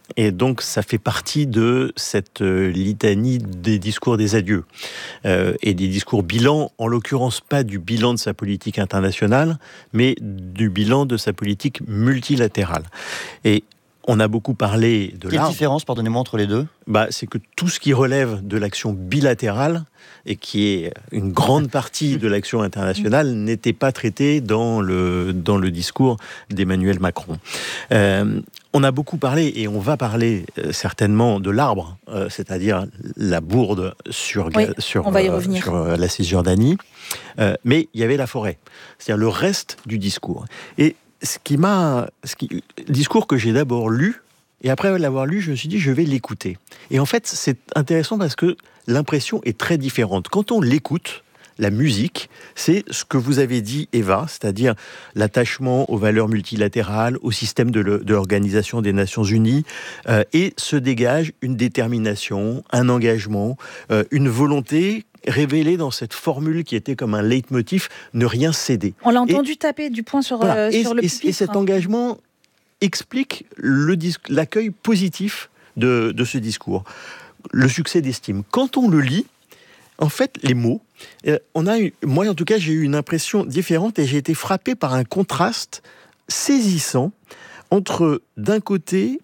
Et donc, ça fait partie de cette euh, litanie des discours des adieux. Euh, et des discours bilans, en l'occurrence pas du bilan de sa politique internationale, mais du bilan de sa politique multilatérale. Et on a beaucoup parlé de Quelle l'arbre. différence, pardonnez-moi, entre les deux ? Bah, c'est que tout ce qui relève de l'action bilatérale, et qui est une grande partie de l'action internationale, n'était pas traité dans le, dans le discours d'Emmanuel Macron. Euh, on a beaucoup parlé, et on va parler euh, certainement de l'arbre, euh, c'est-à-dire la bourde sur, oui, sur, on va y euh, revenir. sur euh, la Cisjordanie. Euh, mais il y avait la forêt, c'est-à-dire le reste du discours. Et ce qui m'a, ce qui, le discours que j'ai d'abord lu, et après l'avoir lu, je me suis dit, je vais l'écouter. Et en fait, c'est intéressant parce que l'impression est très différente. Quand on l'écoute, la musique, c'est ce que vous avez dit, Eva, c'est-à-dire l'attachement aux valeurs multilatérales, au système de, le, de l'Organisation des Nations Unies, euh, et se dégage une détermination, un engagement, euh, une volonté révélée dans cette formule qui était comme un leitmotiv, ne rien céder. On l'a entendu et, taper du poing sur, voilà, euh, et, sur le et, pupitre. Et cet engagement explique le dis- l'accueil positif de, de ce discours, le succès d'estime. Quand on le lit, en fait, les mots, euh, on a eu, moi en tout cas, j'ai eu une impression différente et j'ai été frappé par un contraste saisissant entre, d'un côté,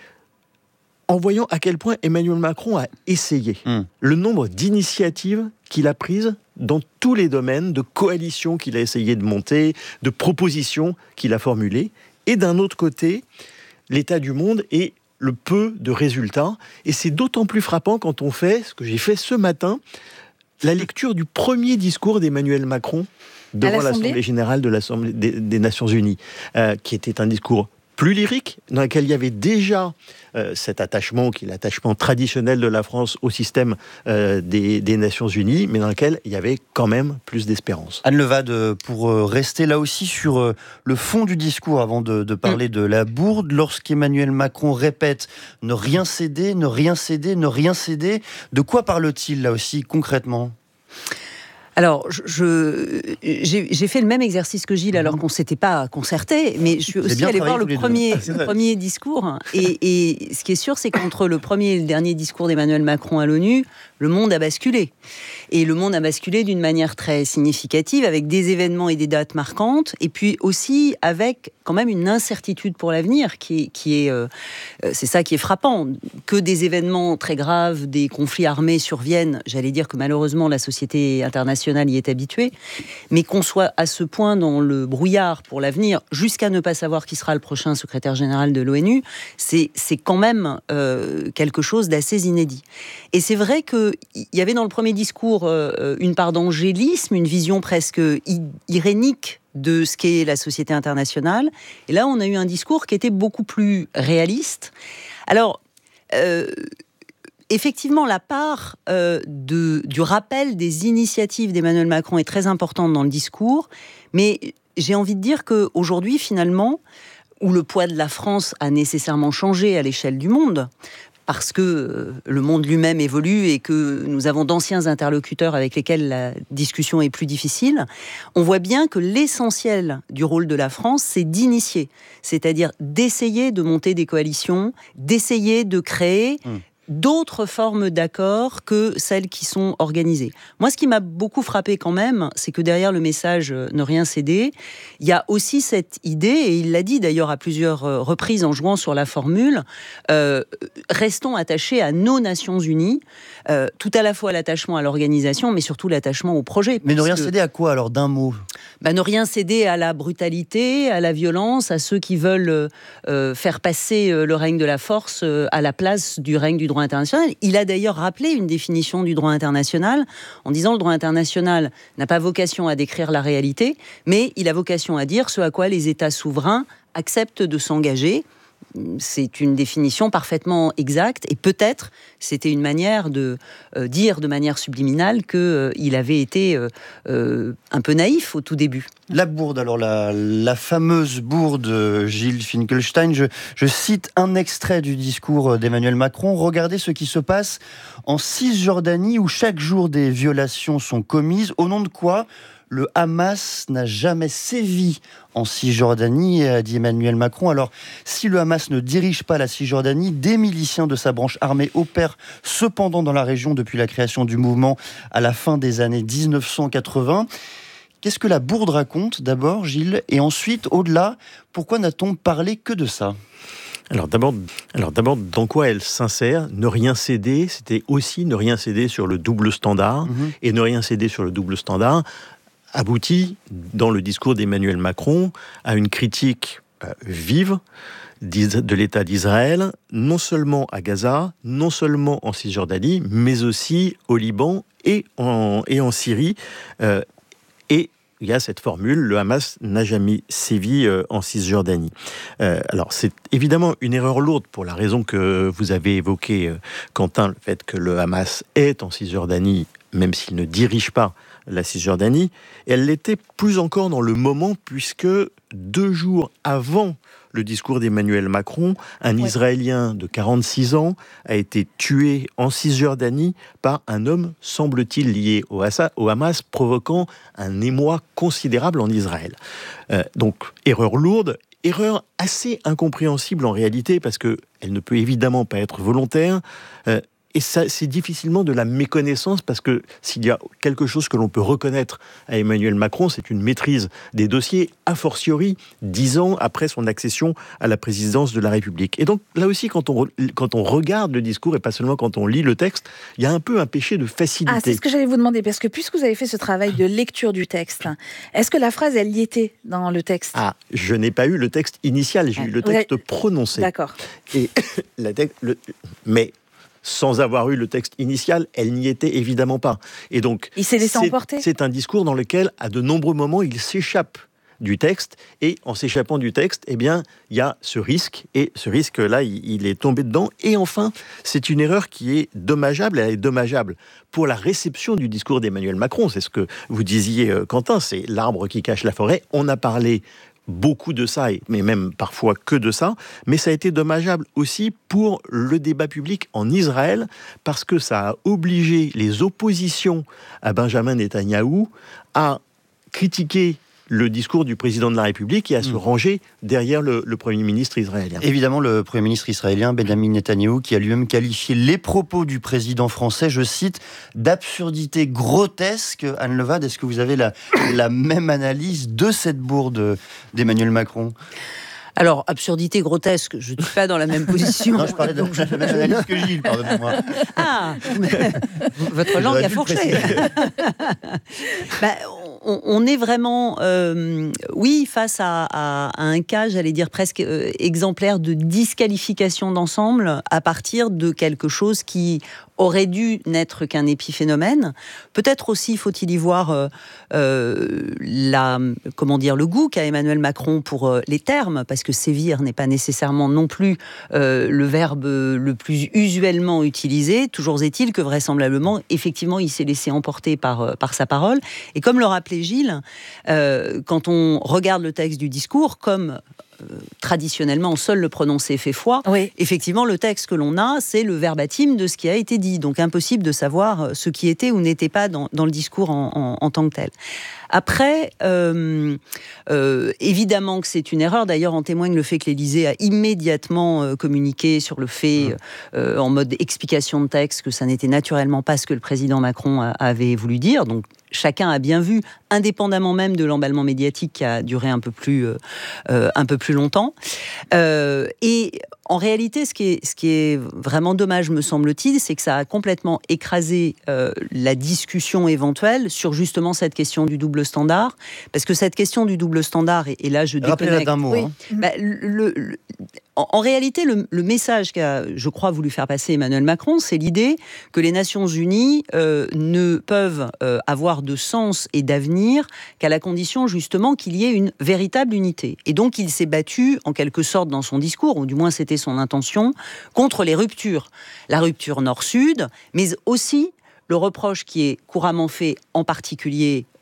en voyant à quel point Emmanuel Macron a essayé, mmh. le nombre d'initiatives qu'il a prises dans tous les domaines, de coalitions qu'il a essayé de monter, de propositions qu'il a formulées, et d'un autre côté, l'état du monde et le peu de résultats. Et c'est d'autant plus frappant quand on fait, ce que j'ai fait ce matin, la lecture du premier discours d'Emmanuel Macron devant l'Assemblée générale de l'Assemblée des, des Nations Unies, euh, qui était un discours plus lyrique, dans lequel il y avait déjà euh, cet attachement, qui est l'attachement traditionnel de la France au système euh, des, des Nations Unies, mais dans lequel il y avait quand même plus d'espérance. Anne Levade, pour rester là aussi sur le fond du discours, avant de, de parler mmh. de la bourde, lorsqu'Emmanuel Macron répète « ne rien céder, ne rien céder, ne rien céder », de quoi parle-t-il là aussi concrètement ? Alors, je, je, j'ai, j'ai fait le même exercice que Gilles, alors qu'on ne s'était pas concerté, mais je suis aussi allée voir le premier, le premier discours. Et, et ce qui est sûr, c'est qu'entre le premier et le dernier discours d'Emmanuel Macron à l'ONU, le monde a basculé. Et le monde a basculé d'une manière très significative, avec des événements et des dates marquantes, et puis aussi avec quand même une incertitude pour l'avenir, qui est, qui est euh, c'est ça qui est frappant. Que des événements très graves, des conflits armés surviennent, j'allais dire que malheureusement la société internationale y est habituée, mais qu'on soit à ce point dans le brouillard pour l'avenir, jusqu'à ne pas savoir qui sera le prochain secrétaire général de l'ONU, c'est, c'est quand même euh, quelque chose d'assez inédit. Et c'est vrai qu'il y avait dans le premier discours euh, une part d'angélisme, une vision presque irénique de ce qu'est la société internationale. Et là, on a eu un discours qui était beaucoup plus réaliste. Alors, euh, effectivement, la part euh, de, du rappel des initiatives d'Emmanuel Macron est très importante dans le discours, mais j'ai envie de dire qu'aujourd'hui, finalement, où le poids de la France a nécessairement changé à l'échelle du monde, parce que le monde lui-même évolue et que nous avons d'anciens interlocuteurs avec lesquels la discussion est plus difficile, on voit bien que l'essentiel du rôle de la France, c'est d'initier, c'est-à-dire d'essayer de monter des coalitions, d'essayer de créer mmh. d'autres formes d'accords que celles qui sont organisées. Moi, ce qui m'a beaucoup frappé quand même, c'est que derrière le message « ne rien céder », il y a aussi cette idée, et il l'a dit d'ailleurs à plusieurs reprises en jouant sur la formule, euh, restons attachés à nos Nations Unies, euh, tout à la fois l'attachement à l'organisation, mais surtout l'attachement au projet. Mais ne rien céder à quoi alors, d'un mot ? Bah, ne rien céder à la brutalité, à la violence, à ceux qui veulent euh, faire passer le règne de la force euh, à la place du règne du droit international. Il a d'ailleurs rappelé une définition du droit international en disant le droit international n'a pas vocation à décrire la réalité, mais il a vocation à dire ce à quoi les États souverains acceptent de s'engager. C'est une définition parfaitement exacte et peut-être c'était une manière de euh, dire de manière subliminale qu'il euh, avait été euh, euh, un peu naïf au tout début. La bourde, alors la, la fameuse bourde, Gilles Finkelstein, je, je cite un extrait du discours d'Emmanuel Macron. Regardez ce qui se passe en Cisjordanie où chaque jour des violations sont commises. Au nom de quoi ? le Hamas n'a jamais sévi en Cisjordanie, a dit Emmanuel Macron. Alors, si le Hamas ne dirige pas la Cisjordanie, des miliciens de sa branche armée opèrent cependant dans la région depuis la création du mouvement à la fin des années dix-neuf cent quatre-vingts. Qu'est-ce que la bourde raconte d'abord, Gilles? Et ensuite, au-delà, pourquoi n'a-t-on parlé que de ça? Alors d'abord, alors d'abord, dans quoi elle s'insère? Ne rien céder, c'était aussi ne rien céder sur le double standard. Mmh. Et ne rien céder sur le double standard aboutit, dans le discours d'Emmanuel Macron, à une critique euh, vive de l'État d'Israël, non seulement à Gaza, non seulement en Cisjordanie, mais aussi au Liban et en, et en Syrie. Euh, et il y a cette formule, le Hamas n'a jamais sévi euh, en Cisjordanie. Euh, alors c'est évidemment une erreur lourde pour la raison que vous avez évoquée, euh, Quentin, le fait que le Hamas est en Cisjordanie, même s'il ne dirige pas la Cisjordanie. Et elle l'était plus encore dans le moment, puisque deux jours avant le discours d'Emmanuel Macron, un ouais. Israélien de quarante-six ans a été tué en Cisjordanie par un homme, semble-t-il, lié au, Assa, au Hamas, provoquant un émoi considérable en Israël. Euh, donc, erreur lourde, erreur assez incompréhensible en réalité, parce qu'elle ne peut évidemment pas être volontaire. Euh, Et ça, c'est difficilement de la méconnaissance, parce que s'il y a quelque chose que l'on peut reconnaître à Emmanuel Macron, c'est une maîtrise des dossiers, a fortiori, dix ans après son accession à la présidence de la République. Et donc, là aussi, quand on, quand on regarde le discours, et pas seulement quand on lit le texte, il y a un peu un péché de facilité. Ah, c'est ce que j'allais vous demander, parce que puisque vous avez fait ce travail de lecture du texte, est-ce que la phrase, elle y était dans le texte? Ah, je n'ai pas eu le texte initial, j'ai ah, eu le texte avez... prononcé. D'accord. Et la texte, le... Mais... sans avoir eu le texte initial, elle n'y était évidemment pas. Et donc, il s'est laissé c'est, emporter. C'est un discours dans lequel, à de nombreux moments, il s'échappe du texte. Et en s'échappant du texte, eh bien, il y a ce risque. Et ce risque-là, il, il est tombé dedans. Et enfin, c'est une erreur qui est dommageable. Elle est dommageable pour la réception du discours d'Emmanuel Macron. C'est ce que vous disiez, Quentin. C'est l'arbre qui cache la forêt. On a parlé beaucoup de ça, mais même parfois que de ça, mais ça a été dommageable aussi pour le débat public en Israël, parce que ça a obligé les oppositions à Benjamin Netanyahou à critiquer le discours du président de la République et à mmh. se ranger derrière le, le Premier ministre israélien. Évidemment, le Premier ministre israélien, Benjamin Netanyahou, qui a lui-même qualifié les propos du président français, je cite, d'absurdité grotesque. Anne Levade, est-ce que vous avez la, la même analyse de cette bourde d'Emmanuel Macron ? Alors, absurdité grotesque, je ne suis pas dans la même position. Non, je parlais de la même analyse que Gilles, pardonnez-moi. Ah, votre langue a fourché. bah, on, on est vraiment, euh, oui, face à, à, à un cas, j'allais dire presque euh, exemplaire de disqualification d'ensemble à partir de quelque chose qui aurait dû n'être qu'un épiphénomène. Peut-être aussi faut-il y voir euh, euh, la, comment dire, le goût qu'a Emmanuel Macron pour euh, les termes, parce que sévir n'est pas nécessairement non plus euh, le verbe le plus usuellement utilisé. Toujours est-il que vraisemblablement, effectivement, il s'est laissé emporter par, euh, par sa parole. Et comme le rappelait Gilles, euh, quand on regarde le texte du discours, comme Euh, traditionnellement, seul le prononcé fait foi. Oui. Effectivement, le texte que l'on a, c'est le verbatim de ce qui a été dit. Donc, impossible de savoir ce qui était ou n'était pas dans, dans le discours en, en, en tant que tel. Après, euh, euh, évidemment que c'est une erreur. D'ailleurs, en témoigne le fait que l'Élysée a immédiatement euh, communiqué sur le fait, euh, en mode explication de texte, que ça n'était naturellement pas ce que le président Macron a, avait voulu dire. Donc, chacun a bien vu, indépendamment même de l'emballement médiatique qui a duré un peu plus, euh, un peu plus longtemps. Euh, et en réalité, ce qui est, ce qui est vraiment dommage, me semble-t-il, c'est que ça a complètement écrasé euh, la discussion éventuelle sur justement cette question du double standard. Parce que cette question du double standard, et, et là je déconnecte... d'un mot. Oui. Hein. Bah, le, le, en, en réalité, le, le message qu'a, je crois, voulu faire passer Emmanuel Macron, c'est l'idée que les Nations Unies euh, ne peuvent euh, avoir de sens et d'avenir qu'à la condition justement qu'il y ait une véritable unité. Et donc il s'est battu en quelque sorte dans son discours, ou du moins c'était son intention, contre les ruptures. La rupture nord-sud, mais aussi le reproche qui est couramment fait, en particulier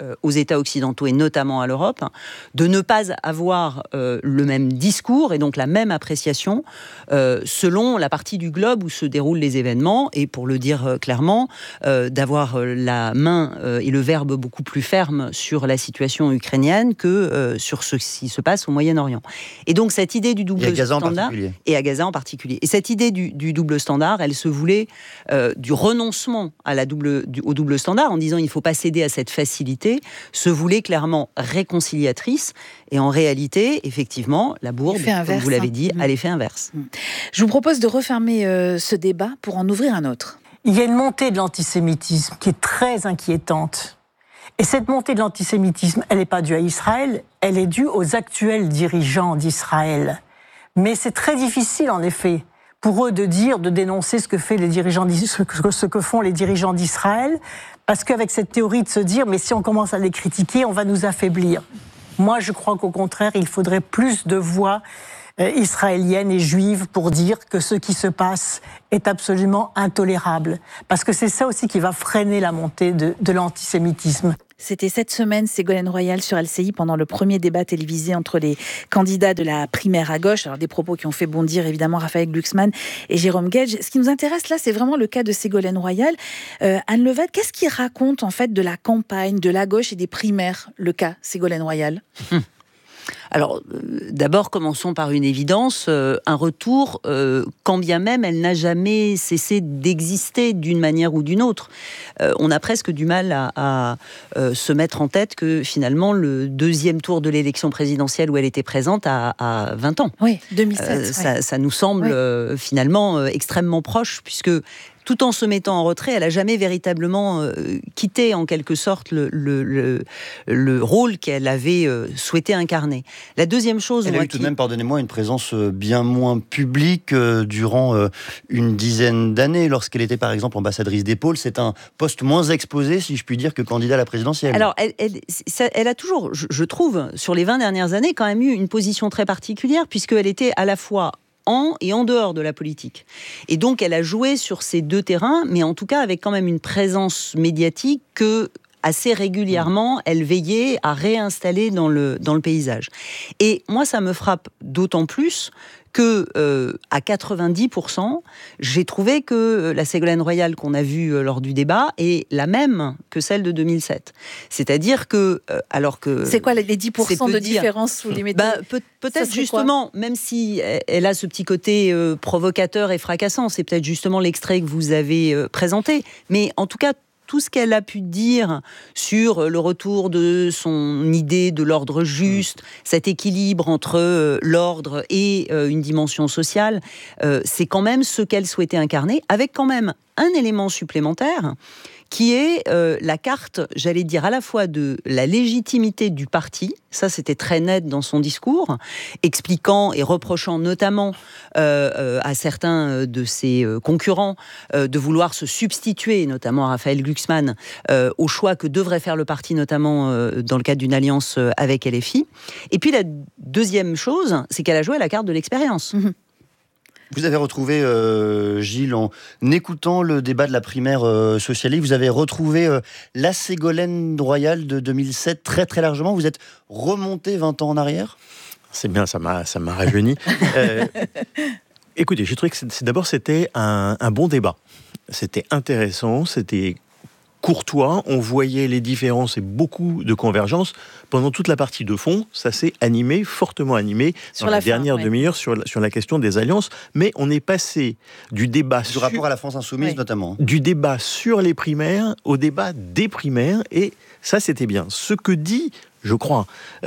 euh, aux États occidentaux et notamment à l'Europe, de ne pas avoir euh, le même discours et donc la même appréciation euh, selon la partie du globe où se déroulent les événements, et pour le dire euh, clairement, euh, d'avoir euh, la main euh, et le verbe beaucoup plus ferme sur la situation ukrainienne que euh, sur ce qui se passe au Moyen-Orient. Et donc cette idée du double et à Gaza standard, en particulier. et à Gaza en particulier, et cette idée du, du double standard, elle se voulait euh, du renoncement à la double, du, au double standard, en disant il ne faut pas céder à cette facilité, se voulait clairement réconciliatrice, et en réalité, effectivement, la bourde, inverse, comme vous l'avez dit, hein. a l'effet inverse. Je vous propose de refermer euh, ce débat pour en ouvrir un autre. Il y a une montée de l'antisémitisme qui est très inquiétante. Et cette montée de l'antisémitisme, elle n'est pas due à Israël, elle est due aux actuels dirigeants d'Israël. Mais c'est très difficile, en effet, pour eux de dire, de dénoncer ce que, fait les dirigeants, ce que, ce que font les dirigeants d'Israël, parce qu'avec cette théorie de se dire, mais si on commence à les critiquer, on va nous affaiblir. Moi, je crois qu'au contraire, il faudrait plus de voix euh, israéliennes et juives pour dire que ce qui se passe est absolument intolérable. Parce que c'est ça aussi qui va freiner la montée de, de l'antisémitisme. C'était cette semaine, Ségolène Royal sur L C I pendant le premier débat télévisé entre les candidats de la primaire à gauche. Alors des propos qui ont fait bondir évidemment Raphaël Glucksmann et Jérôme Guedj. Ce qui nous intéresse là, c'est vraiment le cas de Ségolène Royal. Euh, Anne Levade, qu'est-ce qui raconte en fait de la campagne, de la gauche et des primaires, le cas Ségolène Royal ? hum. Alors, euh, d'abord, commençons par une évidence, euh, un retour, euh, quand bien même elle n'a jamais cessé d'exister d'une manière ou d'une autre. Euh, on a presque du mal à, à euh, se mettre en tête que finalement, le deuxième tour de l'élection présidentielle où elle était présente a, a vingt ans. Oui, deux mille sept. Euh, ouais. ça, ça nous semble oui. euh, finalement euh, extrêmement proche, puisque tout en se mettant en retrait, elle n'a jamais véritablement euh, quitté en quelque sorte le, le, le, le rôle qu'elle avait euh, souhaité incarner. La deuxième chose... Elle a eu tout de même, pardonnez-moi, une présence bien moins publique euh, durant euh, une dizaine d'années. Lorsqu'elle était par exemple ambassadrice des pôles, c'est un poste moins exposé, si je puis dire, que candidat à la présidentielle. Alors, elle, elle, ça, elle a toujours, je, je trouve, sur les vingt dernières années, quand même eu une position très particulière, puisqu'elle était à la fois en et en dehors de la politique. Et donc, elle a joué sur ces deux terrains, mais en tout cas avec quand même une présence médiatique que, assez régulièrement, elle veillait à réinstaller dans le, dans le paysage. Et moi, ça me frappe d'autant plus que, euh, à quatre-vingt-dix pour cent, j'ai trouvé que la Ségolène Royal qu'on a vue euh, lors du débat est la même que celle de deux mille sept. C'est-à-dire que, euh, alors que... C'est quoi les dix pour cent de dire, différence vous les mettez bah, peut, Peut-être justement, quoi même si elle a ce petit côté euh, provocateur et fracassant, c'est peut-être justement l'extrait que vous avez euh, présenté. Mais en tout cas, tout ce qu'elle a pu dire sur le retour de son idée de l'ordre juste, cet équilibre entre euh, l'ordre et euh, une dimension sociale, euh, c'est quand même ce qu'elle souhaitait incarner, avec quand même un élément supplémentaire qui est euh, la carte, j'allais dire, à la fois de la légitimité du parti, ça c'était très net dans son discours, expliquant et reprochant notamment euh, euh, à certains de ses euh, concurrents euh, de vouloir se substituer, notamment à Raphaël Glucksmann, euh, au choix que devrait faire le parti, notamment euh, dans le cadre d'une alliance avec L F I. Et puis la deuxième chose, c'est qu'elle a joué à la carte de l'expérience. Mmh. Vous avez retrouvé, euh, Gilles, en écoutant le débat de la primaire euh, socialiste, vous avez retrouvé euh, la Ségolène Royal de deux mille sept très très largement. Vous êtes remonté vingt ans en arrière ? C'est bien, ça m'a, ça m'a rajeuni. euh, écoutez, j'ai trouvé que c'est, c'est, d'abord c'était un, un bon débat. C'était intéressant, c'était courtois, on voyait les différences et beaucoup de convergences. Pendant toute la partie de fond, ça s'est animé, fortement animé, sur dans la, la fin, dernière ouais. demi-heure sur la, sur la question des alliances. Mais on est passé du débat... Du sur, rapport à la France insoumise, ouais. notamment. Du débat sur les primaires au débat des primaires. Et ça, c'était bien. Ce que dit... Je crois,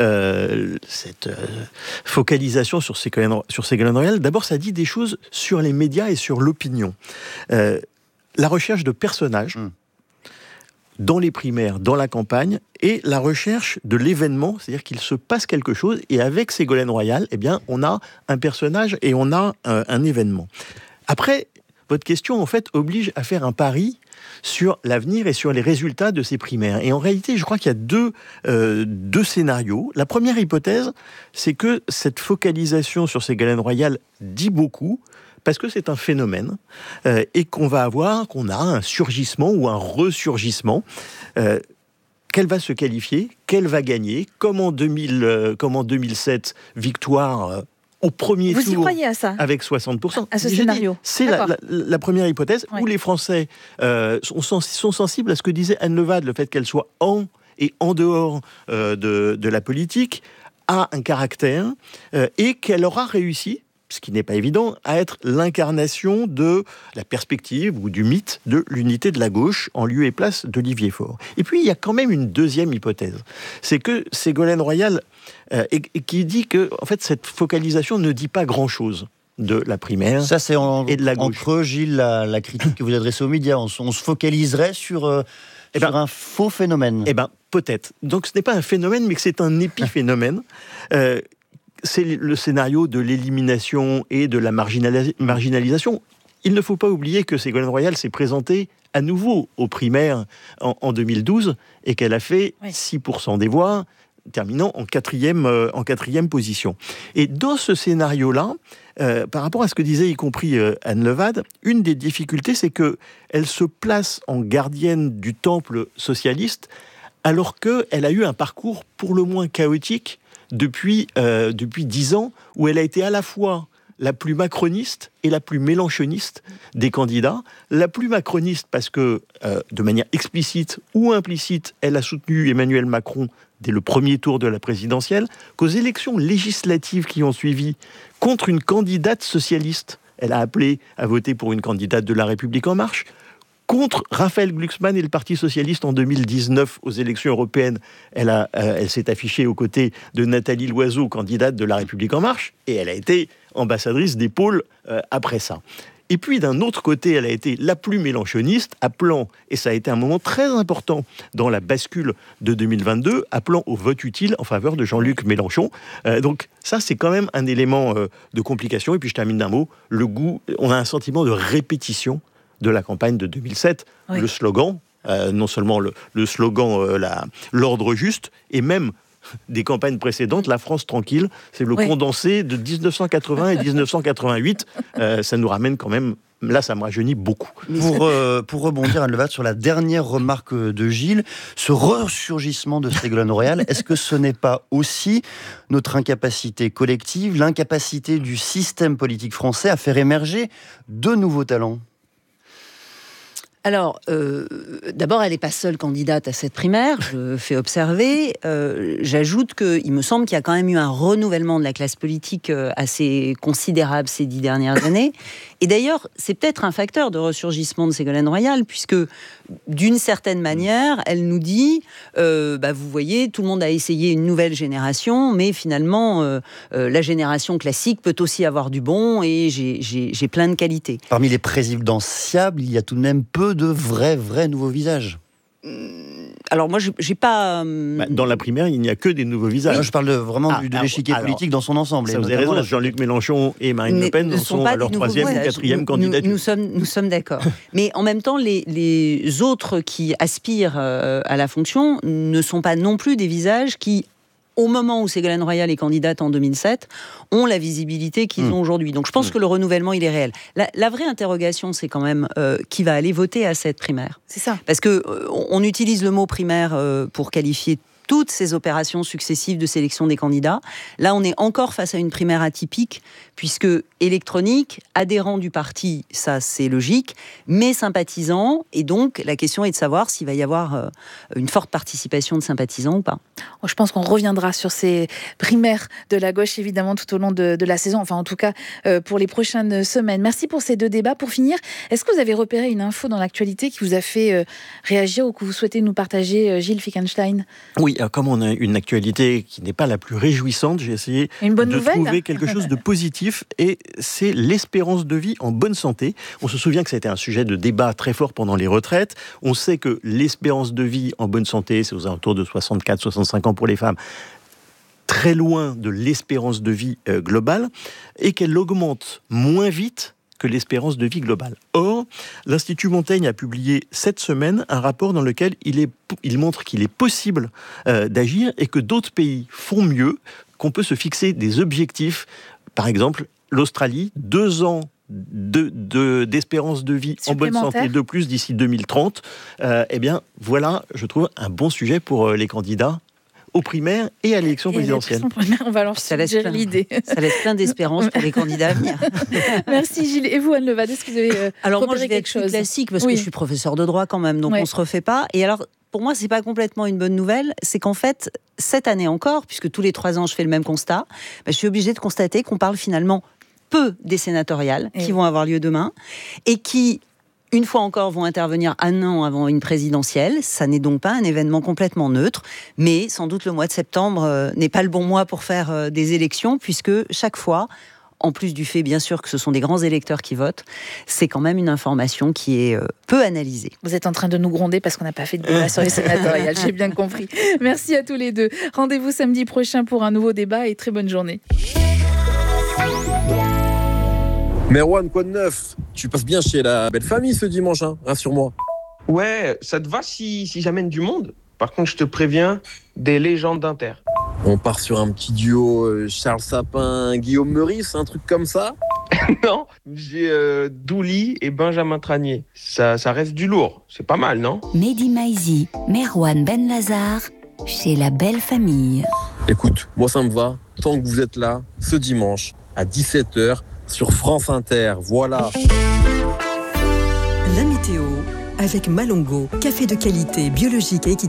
euh, cette euh, focalisation sur Ségolène, sur Ségolène Royal, d'abord, ça dit des choses sur les médias et sur l'opinion. Euh, la recherche de personnages... Mmh. dans les primaires, dans la campagne, et la recherche de l'événement, c'est-à-dire qu'il se passe quelque chose, et avec Ségolène Royal, eh bien, on a un personnage et on a euh, un événement. Après, votre question, en fait, oblige à faire un pari sur l'avenir et sur les résultats de ces primaires. Et en réalité, je crois qu'il y a deux, euh, deux scénarios. La première hypothèse, c'est que cette focalisation sur Ségolène Royal dit beaucoup, parce que c'est un phénomène, euh, et qu'on va avoir, qu'on a un surgissement ou un ressurgissement. Euh, qu'elle va se qualifier, qu'elle va gagner, comme en, deux mille, euh, comme en deux mille sept, victoire euh, au premier Vous tour. y croyez à ça? Avec soixante pour cent. À ce J'ai scénario. dit, c'est la, la, la première hypothèse oui. où les Français euh, sont, sont sensibles à ce que disait Anne Levade, le fait qu'elle soit en et en dehors euh, de, de la politique, a un caractère euh, et qu'elle aura réussi, ce qui n'est pas évident, à être l'incarnation de la perspective ou du mythe de l'unité de la gauche en lieu et place d'Olivier Faure. Et puis, il y a quand même une deuxième hypothèse. C'est que Ségolène Royal, euh, et, et qui dit que, en fait, cette focalisation ne dit pas grand-chose de la primaire. Ça, c'est en, et de la gauche. En creux, Gilles, la, la critique que vous adressez aux médias. On, on se focaliserait sur, euh, eh ben, sur un faux phénomène. Eh bien, peut-être. Donc, ce n'est pas un phénomène, mais que c'est un épiphénomène. Euh, c'est le scénario de l'élimination et de la marginalis- marginalisation. Il ne faut pas oublier que Ségolène Royal s'est présentée à nouveau aux primaires en, en deux mille douze et qu'elle a fait oui. six pour cent des voix, terminant en quatrième, euh, en quatrième position. Et dans ce scénario-là, euh, par rapport à ce que disait y compris euh, Anne Levade, une des difficultés, c'est qu'elle se place en gardienne du temple socialiste alors qu'elle a eu un parcours pour le moins chaotique depuis, euh, depuis dix ans, où elle a été à la fois la plus macroniste et la plus mélenchoniste des candidats. La plus macroniste parce que, euh, de manière explicite ou implicite, elle a soutenu Emmanuel Macron dès le premier tour de la présidentielle, qu'aux élections législatives qui ont suivi, contre une candidate socialiste, elle a appelé à voter pour une candidate de La République En Marche. Contre Raphaël Glucksmann et le Parti socialiste en deux mille dix-neuf aux élections européennes, elle, a, euh, elle s'est affichée aux côtés de Nathalie Loiseau, candidate de La République En Marche, et elle a été ambassadrice des pôles euh, après ça. Et puis d'un autre côté, elle a été la plus mélenchoniste, appelant, et ça a été un moment très important dans la bascule de deux mille vingt-deux, appelant au vote utile en faveur de Jean-Luc Mélenchon. Euh, donc ça, c'est quand même un élément euh, de complication. Et puis je termine d'un mot, le goût, on a un sentiment de répétition de la campagne de deux mille sept, oui. Le slogan, euh, non seulement le, le slogan euh, la, l'ordre juste, et même des campagnes précédentes, la France tranquille, c'est le oui. condensé de dix-neuf cent quatre-vingts et dix-neuf cent quatre-vingt-huit, euh, ça nous ramène quand même, là ça me rajeunit beaucoup. Pour, euh, pour rebondir, Anne Levade, sur la dernière remarque de Gilles, ce ressurgissement de Ségolène Royal, est-ce que ce n'est pas aussi notre incapacité collective, l'incapacité du système politique français à faire émerger de nouveaux talents ? Alors, euh, d'abord, elle n'est pas seule candidate à cette primaire, je fais observer. Euh, j'ajoute qu'il me semble qu'il y a quand même eu un renouvellement de la classe politique assez considérable ces dix dernières années. Et d'ailleurs, c'est peut-être un facteur de ressurgissement de Ségolène Royal, puisque d'une certaine manière, elle nous dit, euh, bah, vous voyez, tout le monde a essayé une nouvelle génération, mais finalement, euh, euh, la génération classique peut aussi avoir du bon, et j'ai, j'ai, j'ai plein de qualités. Parmi les présidentiables, il y a tout de même peu de vrais, vrais nouveaux visages. Alors moi, j'ai pas... Bah, dans la primaire, il n'y a que des nouveaux visages. Non, je parle de, vraiment ah, du, de l'échiquier alors, politique dans son ensemble. Ça, vous avez raison, Jean-Luc Mélenchon et Marine Le Pen sont, sont à leur troisième ou quatrième candidature. Nous, nous sommes, nous sommes d'accord. Mais en même temps, les, les autres qui aspirent euh, à la fonction ne sont pas non plus des visages qui, au moment où Ségolène Royal est candidate en deux mille sept, ont la visibilité qu'ils mmh. ont aujourd'hui. Donc je pense mmh. que le renouvellement, il est réel. La, la vraie interrogation, c'est quand même euh, qui va aller voter à cette primaire. C'est ça. Parce qu'on euh, utilise le mot primaire euh, pour qualifier toutes ces opérations successives de sélection des candidats. Là, on est encore face à une primaire atypique, puisque électronique, adhérent du parti, ça c'est logique, mais sympathisant, et donc la question est de savoir s'il va y avoir euh, une forte participation de sympathisants ou pas. Je pense qu'on reviendra sur ces primaires de la gauche, évidemment, tout au long de, de la saison, enfin en tout cas euh, pour les prochaines semaines. Merci pour ces deux débats. Pour finir, est-ce que vous avez repéré une info dans l'actualité qui vous a fait euh, réagir ou que vous souhaitez nous partager, euh, Gilles Fickenstein ? Oui, comme on a une actualité qui n'est pas la plus réjouissante, j'ai essayé une bonne de nouvelle, trouver quelque chose de positif, et c'est l'espérance de vie en bonne santé. On se souvient que ça a été un sujet de débat très fort pendant les retraites. On sait que l'espérance de vie en bonne santé, c'est aux alentours de soixante-quatre à soixante-cinq ans pour les femmes, très loin de l'espérance de vie euh, globale, et qu'elle augmente moins vite que l'espérance de vie globale. Or, l'Institut Montaigne a publié cette semaine un rapport dans lequel il, est, il montre qu'il est possible euh, d'agir et que d'autres pays font mieux, qu'on peut se fixer des objectifs. Par exemple, l'Australie, deux ans de, de, d'espérance de vie en bonne santé de plus d'ici deux mille trente, euh, eh bien, voilà, je trouve, un bon sujet pour les candidats aux primaires et à l'élection et présidentielle. On va leur suggérer l'idée. Ça laisse plein d'espérance pour les candidats à venir. Merci Gilles. Et vous, Anne Levade, est-ce que vous avez euh, Alors moi, je vais quelque être chose classique parce oui. que je suis professeur de droit quand même, donc ouais. on ne se refait pas. Et alors, pour moi, c'est pas complètement une bonne nouvelle. C'est qu'en fait, cette année encore, puisque tous les trois ans, je fais le même constat, bah, je suis obligée de constater qu'on parle finalement peu des sénatoriales et qui vont avoir lieu demain et qui, une fois encore, vont intervenir un an avant une présidentielle. Ça n'est donc pas un événement complètement neutre, mais sans doute le mois de septembre euh, n'est pas le bon mois pour faire euh, des élections, puisque chaque fois, en plus du fait, bien sûr, que ce sont des grands électeurs qui votent, c'est quand même une information qui est euh, peu analysée. Vous êtes en train de nous gronder parce qu'on n'a pas fait de débat sur les sénatoriales, j'ai bien compris. Merci à tous les deux. Rendez-vous samedi prochain pour un nouveau débat et très bonne journée. Merwan, quoi de neuf? Tu passes bien chez la belle famille ce dimanche, hein, rassure-moi. Ouais, ça te va si, si j'amène du monde? Par contre, je te préviens, des légendes d'Inter. On part sur un petit duo euh, Charles Sapin, Guillaume Meurice, un truc comme ça? Non, j'ai euh, Douli et Benjamin Tranier. Ça, ça reste du lourd, c'est pas mal, non? Mehdi Maizi, Merwan Benlazar, chez la belle famille. Écoute, moi ça me va, tant que vous êtes là, ce dimanche, à dix-sept heures, sur France Inter, voilà. La météo avec Malongo, café de qualité biologique et équitable.